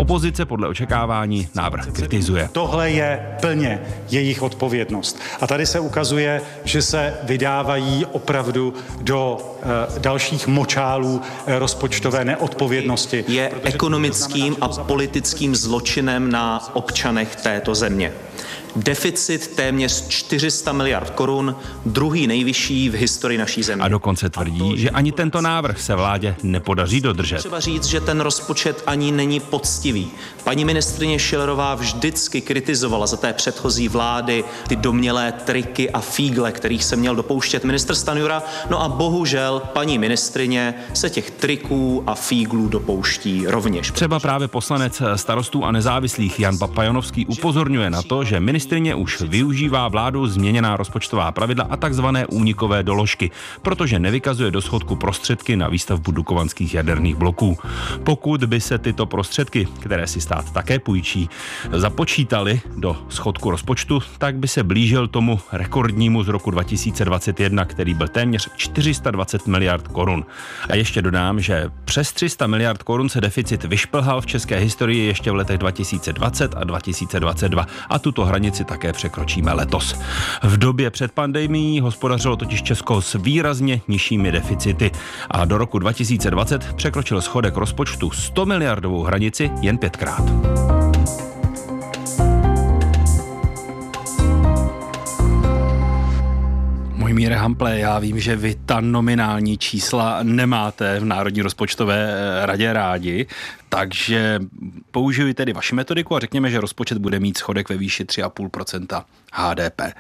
Opozice podle očekávání návrh kritizuje. Tohle je plně jejich odpovědnost. A tady se ukazuje, že se vydávají opravdu do e, dalších močálů e, rozpočtové neodpovědnosti. Je ekonomickým a politickým zločinem na občanech této země. Deficit téměř čtyři sta miliard korun, druhý nejvyšší v historii naší země. A dokonce tvrdí, že ani tento návrh se vládě nepodaří dodržet. Třeba říct, že ten rozpočet ani není poctivý. Paní ministryně Schillerová vždycky kritizovala za té předchozí vlády ty domnělé triky a fígle, kterých se měl dopouštět ministr Stanjura. No a bohužel paní ministryně se těch triků a fíglů dopouští rovněž. Třeba právě poslanec Starostů a nezávislých Jan Papajonovský upozorňuje na to, že ministryně už využívá vládou změněná rozpočtová pravidla a takzvané únikové doložky, protože nevykazuje do schodku prostředky na výstavbu dukovanských jaderných bloků. Pokud by se tyto prostředky, které si stát také půjčí, započítaly do schodku rozpočtu, tak by se blížil tomu rekordnímu z roku dva tisíce dvacet jedna, který byl téměř čtyři sta dvacet miliard korun. A ještě dodám, že přes tři sta miliard korun se deficit vyšplhal v české historii ještě v letech dva tisíce dvacet a dva tisíce dvacet dva a tuto hranici také překročíme letos. V době před pandemií hospodařilo totiž Česko s výrazně nižšími deficity a do roku dva tisíce dvacet překročil schodek rozpočtu sto miliardovou hranici jen pětkrát. Mojmíre Hample, já vím, že vy ta nominální čísla nemáte v Národní rozpočtové radě rádi, takže použiju tedy vaši metodiku a řekněme, že rozpočet bude mít schodek ve výši tři celá pět procenta H D P.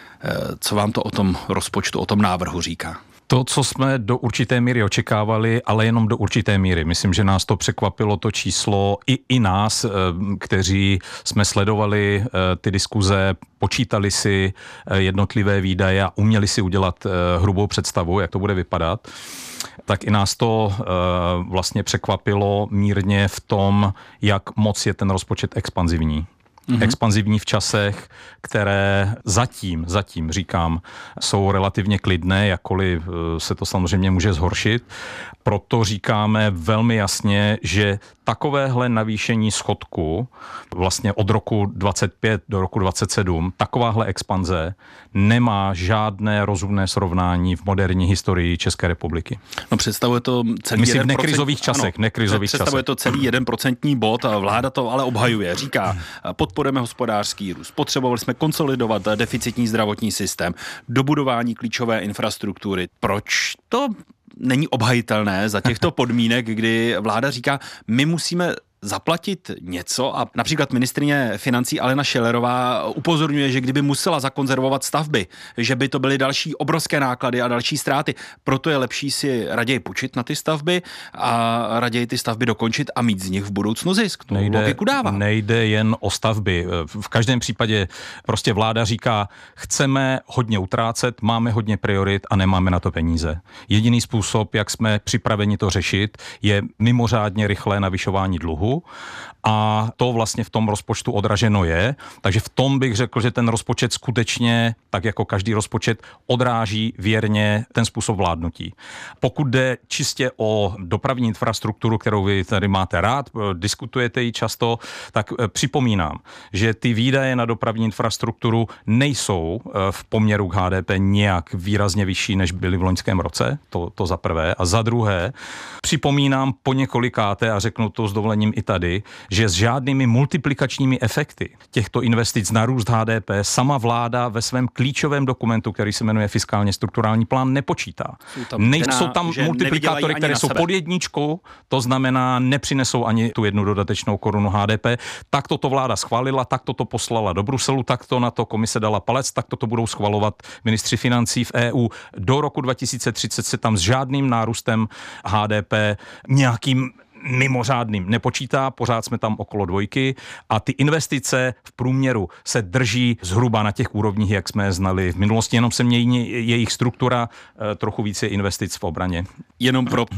Co vám to o tom rozpočtu, o tom návrhu říká? To, co jsme do určité míry očekávali, ale jenom do určité míry. Myslím, že nás to překvapilo to číslo i, i nás, kteří jsme sledovali ty diskuze, počítali si jednotlivé výdaje a uměli si udělat hrubou představu, jak to bude vypadat. Tak i nás to vlastně překvapilo mírně v tom, jak moc je ten rozpočet expanzivní. Mm-hmm. Expanzivní v časech, které zatím, zatím říkám, jsou relativně klidné, jakkoliv se to samozřejmě může zhoršit. Proto říkáme velmi jasně, že takovéhle navýšení schodku vlastně od roku dvacet pět do roku dvacet sedm, takováhle expanze nemá žádné rozumné srovnání v moderní historii České republiky. No představuje to celý Myslím jeden v nekrizových procent, časech, ano, nekrizových představuje časech. to celý jeden procentní bod a vláda to ale obhajuje. Říká, podporujeme hospodářský růst, potřebovali jsme konsolidovat deficitní zdravotní systém, dobudování klíčové infrastruktury. Proč to není obhajitelné za těchto podmínek, kdy vláda říká, my musíme zaplatit něco a například ministryně financí Alena Schillerová upozorňuje, že kdyby musela zakonzervovat stavby, že by to byly další obrovské náklady a další ztráty. Proto je lepší si raději půjčit na ty stavby a raději ty stavby dokončit a mít z nich v budoucnu zisk. To nejde, logiku dává. Nejde jen o stavby. V každém případě prostě vláda říká, chceme hodně utrácet, máme hodně priorit a nemáme na to peníze. Jediný způsob, jak jsme připraveni to řešit, je mimořádně rychlé navyšování dluhu. A to vlastně v tom rozpočtu odraženo je. Takže v tom bych řekl, že ten rozpočet skutečně, tak jako každý rozpočet, odráží věrně ten způsob vládnutí. Pokud jde čistě o dopravní infrastrukturu, kterou vy tady máte rád, diskutujete ji často, tak připomínám, že ty výdaje na dopravní infrastrukturu nejsou v poměru k H D P nějak výrazně vyšší, než byly v loňském roce, to, to za prvé. A za druhé, připomínám po několikáté, a řeknu to s dovolením i tady, že s žádnými multiplikačními efekty těchto investic na růst H D P sama vláda ve svém klíčovém dokumentu, který se jmenuje fiskálně strukturální plán, nepočítá. Jsou tam, Nejsou tam multiplikátory, které jsou pod jedničkou, to znamená, nepřinesou ani tu jednu dodatečnou korunu H D P. Tak toto vláda schválila, tak toto poslala do Bruselu, tak to na to komise dala palec, tak toto budou schvalovat ministři financí v E U. Do roku dva tisíce třicet se tam s žádným nárůstem H D P nějakým mimořádným nepočítá, pořád jsme tam okolo dvojky a ty investice v průměru se drží zhruba na těch úrovních, jak jsme je znali v minulosti, jenom se mění jejich struktura, trochu více investic v obraně. Jenom pro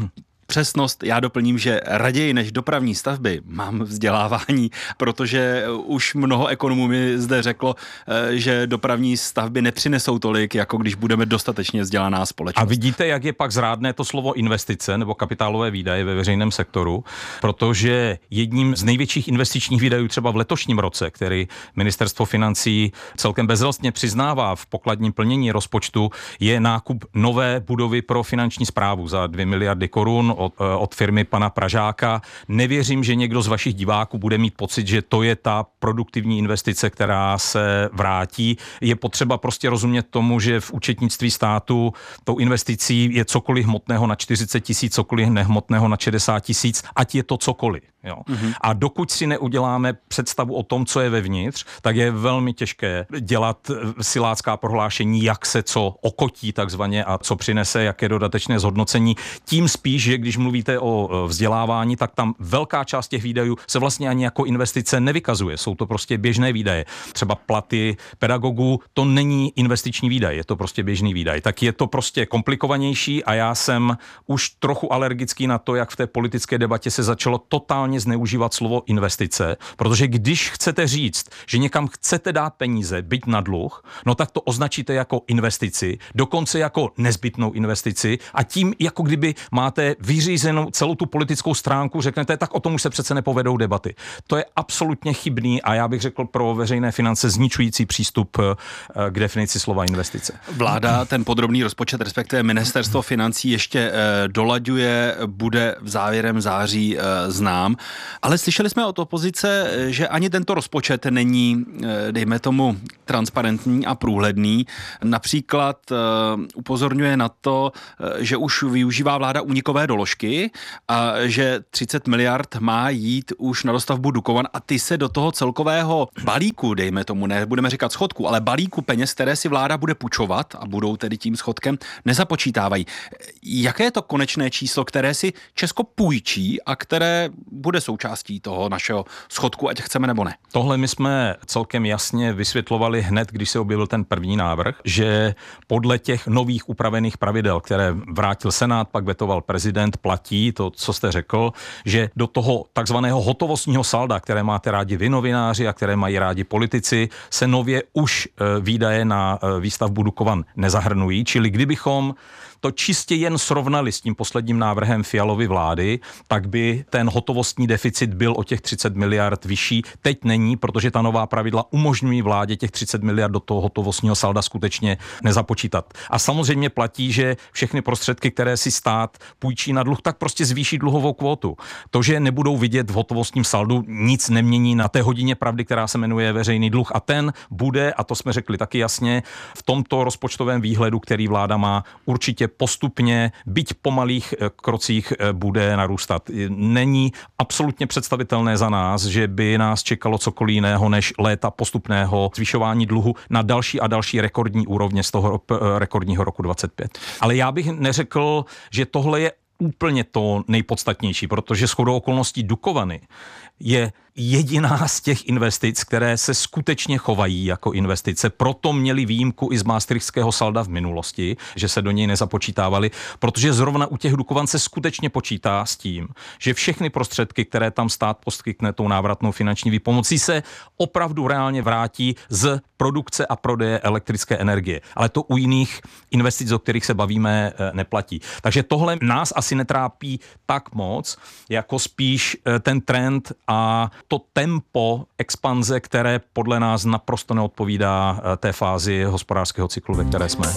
přesnost já doplním, že raději než dopravní stavby mám vzdělávání, protože už mnoho ekonomů mi zde řeklo, že dopravní stavby nepřinesou tolik, jako když budeme dostatečně vzdělaná společnost. A vidíte, jak je pak zrádné to slovo investice nebo kapitálové výdaje ve veřejném sektoru, protože jedním z největších investičních výdajů třeba v letošním roce, který ministerstvo financí celkem bezrostně přiznává v pokladním plnění rozpočtu, je nákup nové budovy pro finanční správu za dvě miliardy korun od, od firmy pana Pražáka. Nevěřím, že někdo z vašich diváků bude mít pocit, že to je ta produktivní investice, která se vrátí. Je potřeba prostě rozumět tomu, že v účetnictví státu tou investicí je cokoliv hmotného na čtyřicet tisíc, cokoliv nehmotného na šedesát tisíc, ať je to cokoliv. Jo. Mm-hmm. A dokud si neuděláme představu o tom, co je vevnitř, tak je velmi těžké dělat silácká prohlášení, jak se co okotí takzvaně a co přinese, jaké dodatečné zhodnocení. Tím spíš, že když mluvíte o vzdělávání, tak tam velká část těch výdajů se vlastně ani jako investice nevykazuje. Jsou to prostě běžné výdaje. Třeba platy pedagogů, to není investiční výdaj, je to prostě běžný výdaj. Tak je to prostě komplikovanější a já jsem už trochu alergický na to, jak v té politické debatě se začalo totálně zneužívat slovo investice, protože když chcete říct, že někam chcete dát peníze, byť na dluh, no tak to označíte jako investici, dokonce jako nezbytnou investici a tím, jako kdyby máte vyřízenou celou tu politickou stránku, řeknete, tak o tom už se přece nepovedou debaty. To je absolutně chybný a já bych řekl pro veřejné finance zničující přístup k definici slova investice. Vláda ten podrobný rozpočet, respektive ministerstvo financí ještě dolaďuje, bude v závěrem září znám. Ale slyšeli jsme od opozice, že ani tento rozpočet není, dejme tomu, transparentní a průhledný. Například upozorňuje na to, že už využívá vláda únikové doložky a že třicet miliard má jít už na dostavbu Dukovan a ty se do toho celkového balíku, dejme tomu, ne budeme říkat schodku, ale balíku peněz, které si vláda bude půjčovat a budou tedy tím schodkem, nezapočítávají. Jaké je to konečné číslo, které si Česko půjčí a které bude součástí toho našeho schodku, ať chceme nebo ne? Tohle my jsme celkem jasně vysvětlovali hned, když se objevil ten první návrh, že podle těch nových upravených pravidel, které vrátil Senát, pak vetoval prezident, platí to, co jste řekl, že do toho takzvaného hotovostního salda, které máte rádi vy novináři a které mají rádi politici, se nově už výdaje na výstavbu Dukovan nezahrnují, čili kdybychom to čistě jen srovnali s tím posledním návrhem Fialovy vlády, tak by ten hotovostní deficit byl o těch třicet miliard vyšší. Teď není, protože ta nová pravidla umožňují vládě těch třicet miliard do toho hotovostního salda skutečně nezapočítat. A samozřejmě platí, že všechny prostředky, které si stát půjčí na dluh, tak prostě zvýší dluhovou kvótu. To, že nebudou vidět v hotovostním saldu, nic nemění na té hodině pravdy, která se jmenuje veřejný dluh. A ten bude, a to jsme řekli taky jasně, v tomto rozpočtovém výhledu, který vláda má, určitě postupně, byť po malých krocích, bude narůstat. Není absolutně představitelné za nás, že by nás čekalo cokoliv jiného než léta postupného zvyšování dluhu na další a další rekordní úrovně z toho rekordního roku dvacet pět. Ale já bych neřekl, že tohle je úplně to nejpodstatnější, protože shodou okolností Dukovany je jediná z těch investic, které se skutečně chovají jako investice. Proto měli výjimku i z maastrichtského salda v minulosti, že se do něj nezapočítávali, protože zrovna u těch Dukovan se skutečně počítá s tím, že všechny prostředky, které tam stát poskytne tou návratnou finanční výpomocí, se opravdu reálně vrátí z produkce a prodeje elektrické energie. Ale to u jiných investic, o kterých se bavíme, neplatí. Takže tohle nás asi netrápí tak moc, jako spíš ten trend a to tempo expanze, které podle nás naprosto neodpovídá té fázi hospodářského cyklu, ve které jsme.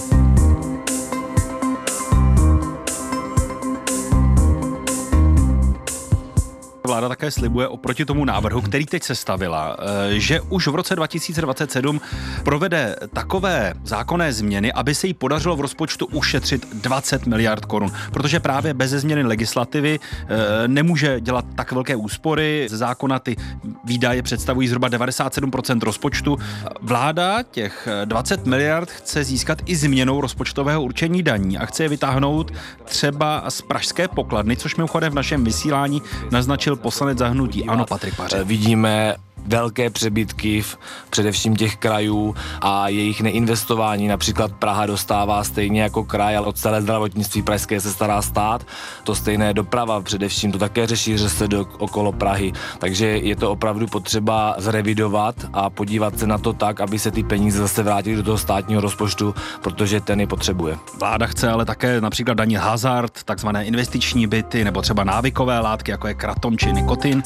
Vláda také slibuje oproti tomu návrhu, který teď sestavila, že už v roce dva tisíce dvacet sedm provede takové zákonné změny, aby se jí podařilo v rozpočtu ušetřit dvacet miliard korun. Protože právě bez změny legislativy nemůže dělat tak velké úspory. Ze zákona ty výdaje představují zhruba devadesát sedm procent rozpočtu. Vláda těch dvacet miliard chce získat i změnou rozpočtového určení daní a chce je vytáhnout třeba z pražské pokladny, což mimochodem v našem vysílání naznačil poslanec za hnutí ANO Patrik Pařez. Vidíme velké přebytky v především těch krajů a jejich neinvestování. Například Praha dostává stejně jako kraj, ale od celé zdravotnictví pražské se stará stát. To stejné doprava především, to také řeší ŘSD do, okolo Prahy. Takže je to opravdu potřeba zrevidovat a podívat se na to tak, aby se ty peníze zase vrátily do toho státního rozpočtu, protože ten je potřebuje. Vláda chce ale také například danit hazard, takzvané investiční byty nebo třeba návykové látky, jako je kratom či nikotin.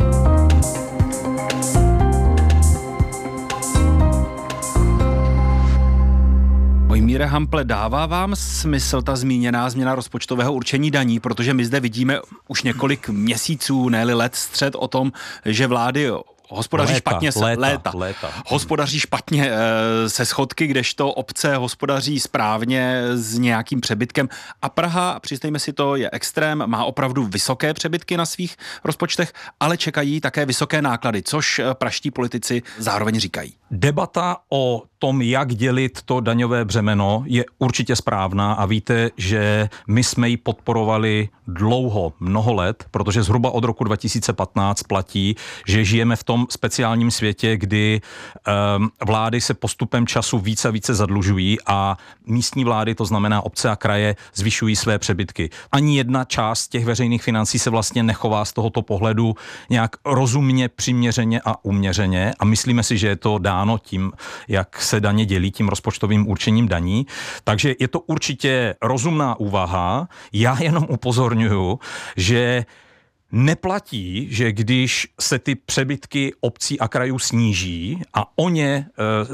Mojmíre Hample, dává vám smysl ta zmíněná změna rozpočtového určení daní, protože my zde vidíme už několik měsíců, ne-li let střed o tom, že vlády hospodaří léta, špatně se, léta, léta. léta. Hospodaří špatně e, se schodky, kdežto obce hospodaří správně s nějakým přebytkem. A Praha, přiznejme si to, je extrém, má opravdu vysoké přebytky na svých rozpočtech, ale čekají také vysoké náklady, což praští politici zároveň říkají. Debata o tom, jak dělit to daňové břemeno, je určitě správná a víte, že my jsme ji podporovali dlouho, mnoho let, protože zhruba od roku dva tisíce patnáct platí, že žijeme v tom speciálním světě, kdy um, vlády se postupem času více a více zadlužují a místní vlády, to znamená obce a kraje, zvyšují své přebytky. Ani jedna část těch veřejných financí se vlastně nechová z tohoto pohledu nějak rozumně, přiměřeně a uměřeně a myslíme si, že je to dáno tím, jak se daně dělí, tím rozpočtovým určením daní. Takže je to určitě rozumná úvaha. Já jenom upozorňuji, že neplatí, že když se ty přebytky obcí a krajů sníží a o ně e,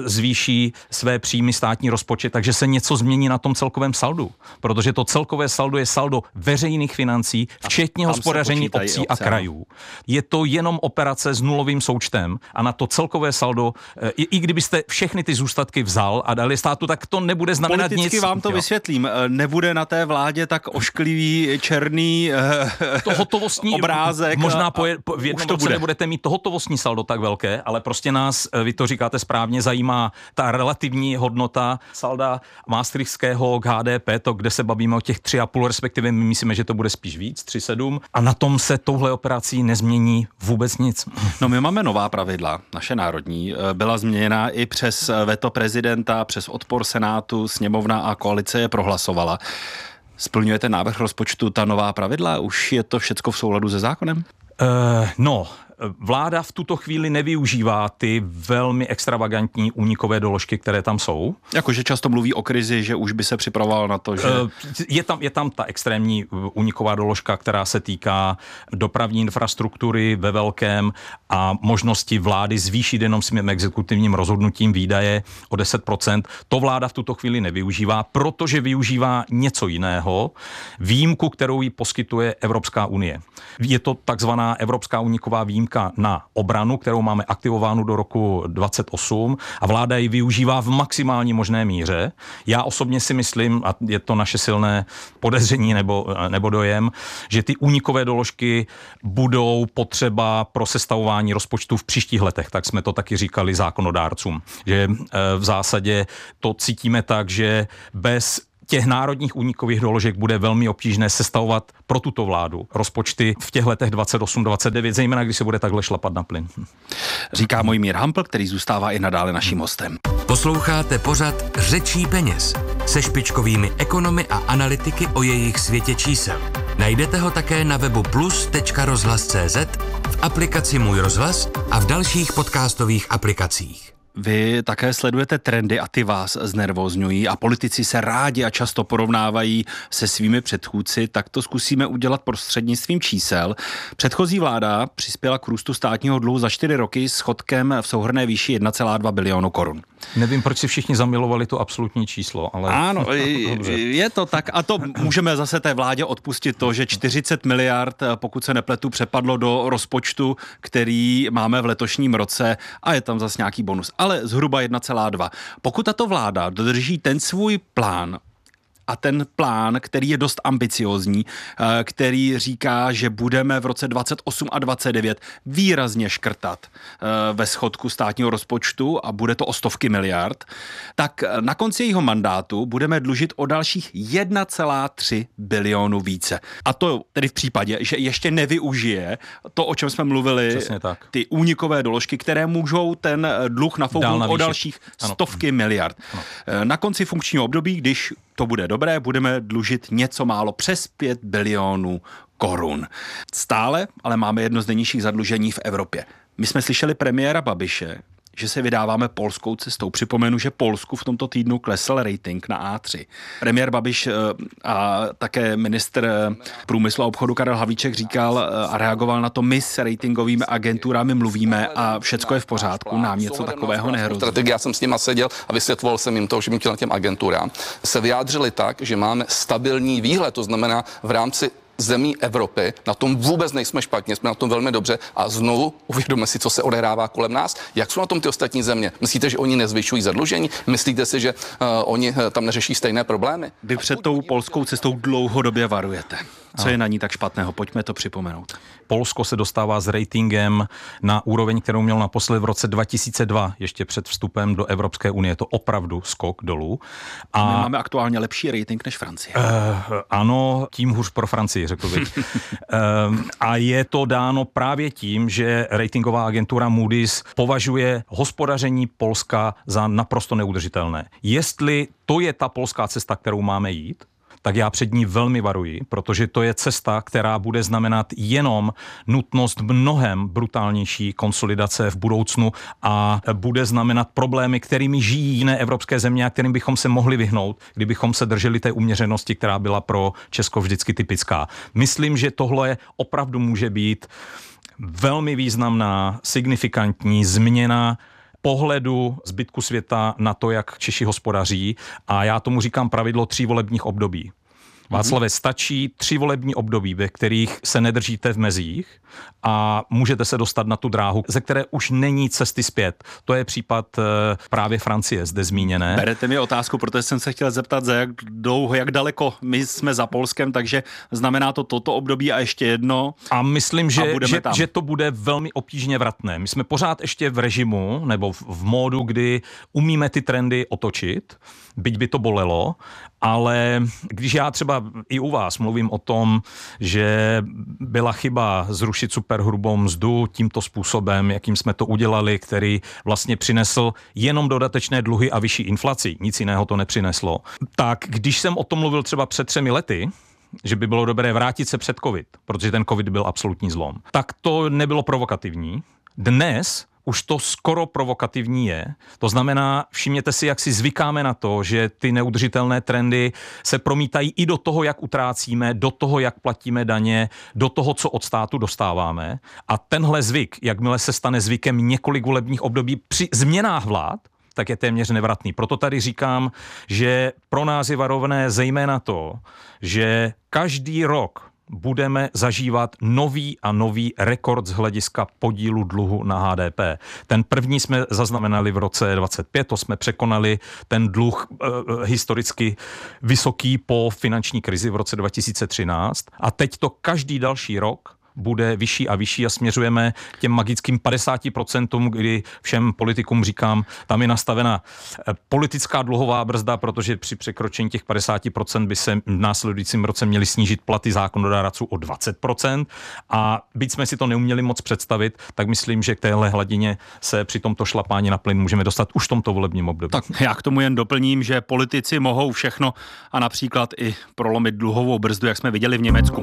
zvýší své příjmy státní rozpočet, takže se něco změní na tom celkovém saldu. Protože to celkové saldo je saldo veřejných financí, včetně hospodaření obcí obce, a krajů. Je to jenom operace s nulovým součtem a na to celkové saldo, e, i, i kdybyste všechny ty zůstatky vzal a dali státu, tak to nebude znamenat Politicky nic. Politicky vám to jo. vysvětlím. Nebude na té vládě tak ošklivý, černý e, to hotovostní obrázek. Možná po, po, v jednom roce nebudete mít to hotovostní saldo tak velké, ale prostě nás, vy to říkáte správně, zajímá ta relativní hodnota salda maastrichtského k H D P, to, kde se bavíme o těch tři a půl, respektive my myslíme, že to bude spíš víc, tři sedm, a na tom se touhle operací nezmění vůbec nic. No my máme nová pravidla, naše národní, byla změněna i přes veto prezidenta, přes odpor Senátu, sněmovna a koalice je prohlasovala. Splňujete návrh rozpočtu ta nová pravidla? Už je to všecko v souladu se zákonem? Uh, no, vláda v tuto chvíli nevyužívá ty velmi extravagantní únikové doložky, které tam jsou. Jakože často mluví o krizi, že už by se připravoval na to, že... Je tam, je tam ta extrémní úniková doložka, která se týká dopravní infrastruktury ve velkém a možnosti vlády zvýšit jenom svým exekutivním rozhodnutím výdaje o deset procent. To vláda v tuto chvíli nevyužívá, protože využívá něco jiného. Výjimku, kterou jí poskytuje Evropská unie. Je to takzvaná Evropská úniková výjimka na obranu, kterou máme aktivovánu do roku dvacet osm a vláda ji využívá v maximální možné míře. Já osobně si myslím, a je to naše silné podezření nebo, nebo dojem, že ty únikové doložky budou potřeba pro sestavování rozpočtu v příštích letech. Tak jsme to taky říkali zákonodárcům. Že v zásadě to cítíme tak, že bez těch národních únikových doložek bude velmi obtížné sestavovat pro tuto vládu rozpočty v těch letech dvacet osm dvacet devět, zejména když se bude takhle šlapat na plyn. Říká Mojmír Hampl, který zůstává i nadále naším hostem. Posloucháte pořad Řečí peněz se špičkovými ekonomy a analytiky o jejich světě čísel. Najdete ho také na webu plus tečka rozhlas tečka cé zet, v aplikaci Můj rozhlas a v dalších podcastových aplikacích. Vy také sledujete trendy a ty vás znervózňují a politici se rádi a často porovnávají se svými předchůdci, tak to zkusíme udělat prostřednictvím čísel. Předchozí vláda přispěla k růstu státního dluhu za čtyři roky s schodkem v souhrnné výši jedna celá dva bilionu korun. Nevím, proč si všichni zamilovali to absolutní číslo, ale... Ano, je to tak a to můžeme zase té vládě odpustit to, že čtyřicet miliard, pokud se nepletu, přepadlo do rozpočtu, který máme v letošním roce a je tam zase nějaký bonus. Ale zhruba jedna celá dva. Pokud tato vláda dodrží ten svůj plán a ten plán, který je dost ambiciózní, který říká, že budeme v roce dvacet osm a dvacet devět výrazně škrtat ve schodku státního rozpočtu a bude to o stovky miliard, tak na konci jeho mandátu budeme dlužit o dalších jedna celá tři bilionu více. A to tedy v případě, že ještě nevyužije to, o čem jsme mluvili, ty únikové doložky, které můžou ten dluh nafouknout o dalších stovky ano. miliard. Ano. Na konci funkčního období, když to bude dobré, budeme dlužit něco málo přes pět bilionů korun. Stále ale máme jedno z nejnižších zadlužení v Evropě. My jsme slyšeli premiéra Babiše, že se vydáváme polskou cestou. Připomenu, že Polsku v tomto týdnu klesl rating na á tři. Premiér Babiš a také ministr průmyslu a obchodu Karel Havlíček říkal a reagoval na to, my s ratingovými agenturami mluvíme a všecko je v pořádku, nám něco takového nehrozí. Strategie, já jsem s nima seděl a vysvětloval jsem jim to, že bych chtěl těm agenturám, se vyjádřili tak, že máme stabilní výhled, to znamená v rámci zemí Evropy, na tom vůbec nejsme špatně, jsme na tom velmi dobře a znovu uvědomme si, co se odehrává kolem nás, jak jsou na tom ty ostatní země. Myslíte, že oni nezvyšují zadlužení? Myslíte si, že uh, oni uh, tam neřeší stejné problémy? Vy před tou polskou cestou dlouhodobě varujete. Co je na ní tak špatného? Pojďme to připomenout. Polsko se dostává s ratingem na úroveň, kterou měl naposledy v roce dva tisíce dva, ještě před vstupem do Evropské unie. Je to opravdu skok dolů. A my máme aktuálně lepší rating než Francie. Uh, ano, tím hůř pro Francii, řekl bych. uh, a je to dáno právě tím, že ratingová agentura Moody's považuje hospodaření Polska za naprosto neudržitelné. Jestli to je ta polská cesta, kterou máme jít, tak já před ní velmi varuji, protože to je cesta, která bude znamenat jenom nutnost mnohem brutálnější konsolidace v budoucnu a bude znamenat problémy, kterými žijí jiné evropské země a kterým bychom se mohli vyhnout, kdybychom se drželi té uměřenosti, která byla pro Česko vždycky typická. Myslím, že tohle opravdu může být velmi významná, signifikantní změna pohledu zbytku světa na to, jak Češi hospodaří, a já tomu říkám pravidlo tří volebních období. Václave, stačí tři volební období, ve kterých se nedržíte v mezích a můžete se dostat na tu dráhu, ze které už není cesty zpět. To je případ právě Francie zde zmíněné. Berete mi otázku, protože jsem se chtěl zeptat, za jak dlouho, jak daleko my jsme za Polskem, takže znamená to toto období a ještě jedno. A myslím, že, a že, že to bude velmi obtížně vratné. My jsme pořád ještě v režimu nebo v, v módu, kdy umíme ty trendy otočit, byť by to bolelo, ale když já třeba i u vás mluvím o tom, že byla chyba zrušit superhrubou mzdu tímto způsobem, jakým jsme to udělali, který vlastně přinesl jenom dodatečné dluhy a vyšší inflaci, nic jiného to nepřineslo, tak když jsem o tom mluvil třeba před třemi lety, že by bylo dobré vrátit se před covid, protože ten covid byl absolutní zlom, tak to nebylo provokativní. Dnes už to skoro provokativní je. To znamená, všimněte si, jak si zvykáme na to, že ty neudržitelné trendy se promítají i do toho, jak utrácíme, do toho, jak platíme daně, do toho, co od státu dostáváme. A tenhle zvyk, jakmile se stane zvykem několik volebních období při změnách vlád, tak je téměř nevratný. Proto tady říkám, že pro nás je varovné zejména to, že každý rok budeme zažívat nový a nový rekord z hlediska podílu dluhu na há dé pé. Ten první jsme zaznamenali v roce dvacet pět, to jsme překonali ten dluh e, historicky vysoký po finanční krizi v roce dva tisíce třináct a teď to každý další rok bude vyšší a vyšší a směřujeme k těm magickým padesáti procentům, kdy všem politikům říkám, tam je nastavena politická dluhová brzda, protože při překročení těch padesáti procent by se v následujícím roce měly snížit platy zákonodárců o dvacet procent a byť jsme si to neuměli moc představit, tak myslím, že k téhle hladině se při tomto šlapání na plyn můžeme dostat už v tomto volebním období. Tak já k tomu jen doplním, že politici mohou všechno a například i prolomit dluhovou brzdu, jak jsme viděli v Německu.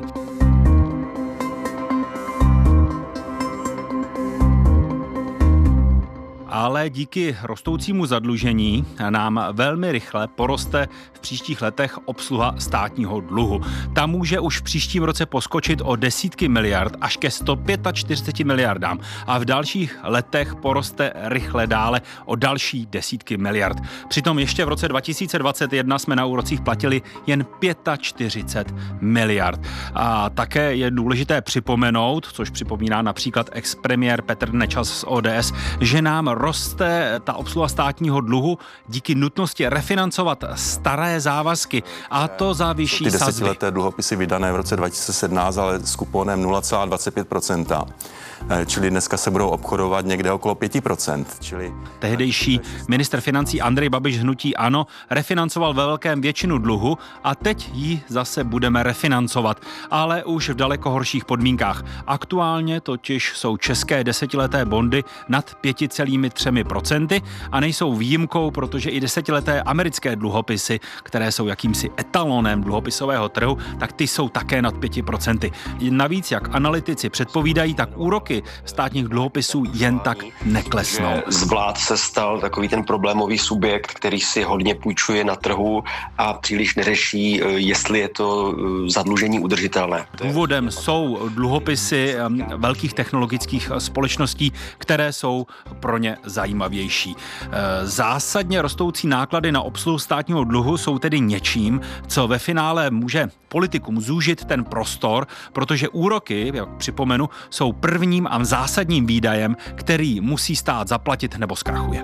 Ale díky rostoucímu zadlužení nám velmi rychle poroste v příštích letech obsluha státního dluhu. Ta může už v příštím roce poskočit o desítky miliard až ke sto čtyřicet pět miliardám a v dalších letech poroste rychle dále o další desítky miliard. Přitom ještě v roce dva tisíce dvacet jedna jsme na úrocích platili jen čtyřicet pět miliard. A také je důležité připomenout, což připomíná například ex-premiér Petr Nečas z ó dé es, že nám roste ta obsluha státního dluhu díky nutnosti refinancovat staré závazky a to za vyšší ty sazby. desetileté dluhopisy vydané v roce dva tisíce sedmnáct, ale s kuponem nula celá dvacet pět procenta. Čili dneska se budou obchodovat někde okolo pět procent. Čili... Tehdejší ministr financí Andrej Babiš z hnutí ANO refinancoval ve velkém většinu dluhu a teď ji zase budeme refinancovat, ale už v daleko horších podmínkách. Aktuálně totiž jsou české desetileté bondy nad pět celá tři procenta a nejsou výjimkou, protože i desetileté americké dluhopisy, které jsou jakýmsi etalonem dluhopisového trhu, tak ty jsou také nad pět procent. Navíc, jak analytici předpovídají, tak úroky státních dluhopisů jen tak neklesnou. Z vlád se stal takový ten problémový subjekt, který si hodně půjčuje na trhu a příliš neřeší, jestli je to zadlužení udržitelné. Důvodem jsou dluhopisy velkých technologických společností, které jsou pro ně zajímavější. Zásadně rostoucí náklady na obsluhu státního dluhu jsou tedy něčím, co ve finále může politikům zúžit ten prostor, protože úroky, jak připomenu, jsou prvním a zásadním výdajem, který musí stát zaplatit nebo zkrachuje.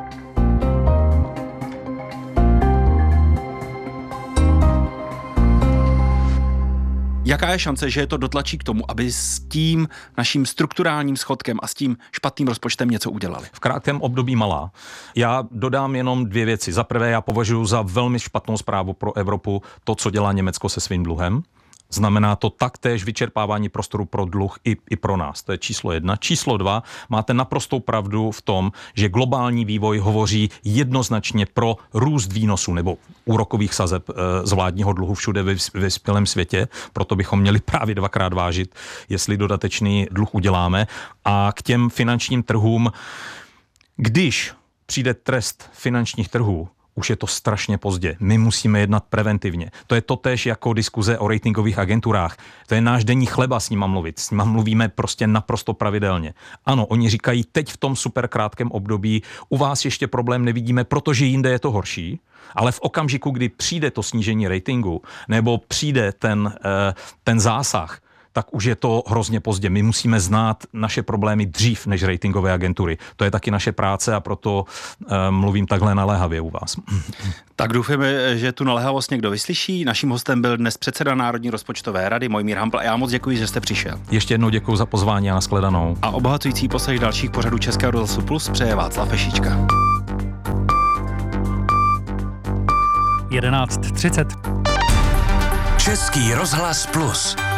Jaká je šance, že je to dotlačí k tomu, aby s tím naším strukturálním schodkem a s tím špatným rozpočtem něco udělali? V krátkém období malá. Já dodám jenom dvě věci. Za prvé, já považuji za velmi špatnou zprávu pro Evropu to, co dělá Německo se svým dluhem. Znamená to taktéž vyčerpávání prostoru pro dluh i, i pro nás. To je číslo jedna. Číslo dva, máte naprostou pravdu v tom, že globální vývoj hovoří jednoznačně pro růst výnosů nebo úrokových sazeb e, z vládního dluhu všude ve vyspělém světě. Proto bychom měli právě dvakrát vážit, jestli dodatečný dluh uděláme. A k těm finančním trhům, když přijde trest finančních trhů, už je to strašně pozdě. My musíme jednat preventivně. To je totéž jako diskuze o ratingových agenturách. To je náš denní chleba s nima mluvit. S nima mluvíme prostě naprosto pravidelně. Ano, oni říkají, teď v tom super krátkém období u vás ještě problém nevidíme, protože jinde je to horší, ale v okamžiku, kdy přijde to snížení ratingu nebo přijde ten, ten zásah, tak už je to hrozně pozdě. My musíme znát naše problémy dřív než ratingové agentury. To je taky naše práce a proto uh, mluvím takhle naléhavě u vás. Tak doufáme, že tu naléhavost někdo vyslyší. Naším hostem byl dnes předseda Národní rozpočtové rady Mojmír Hampl a já moc děkuji, že jste přišel. Ještě jednou děkuji za pozvání a nashledanou. A obohacující poslech dalších pořadů Českého rozhlasu Plus přeje Václav Fešička. jedenáct třicet Český rozhlas Plus.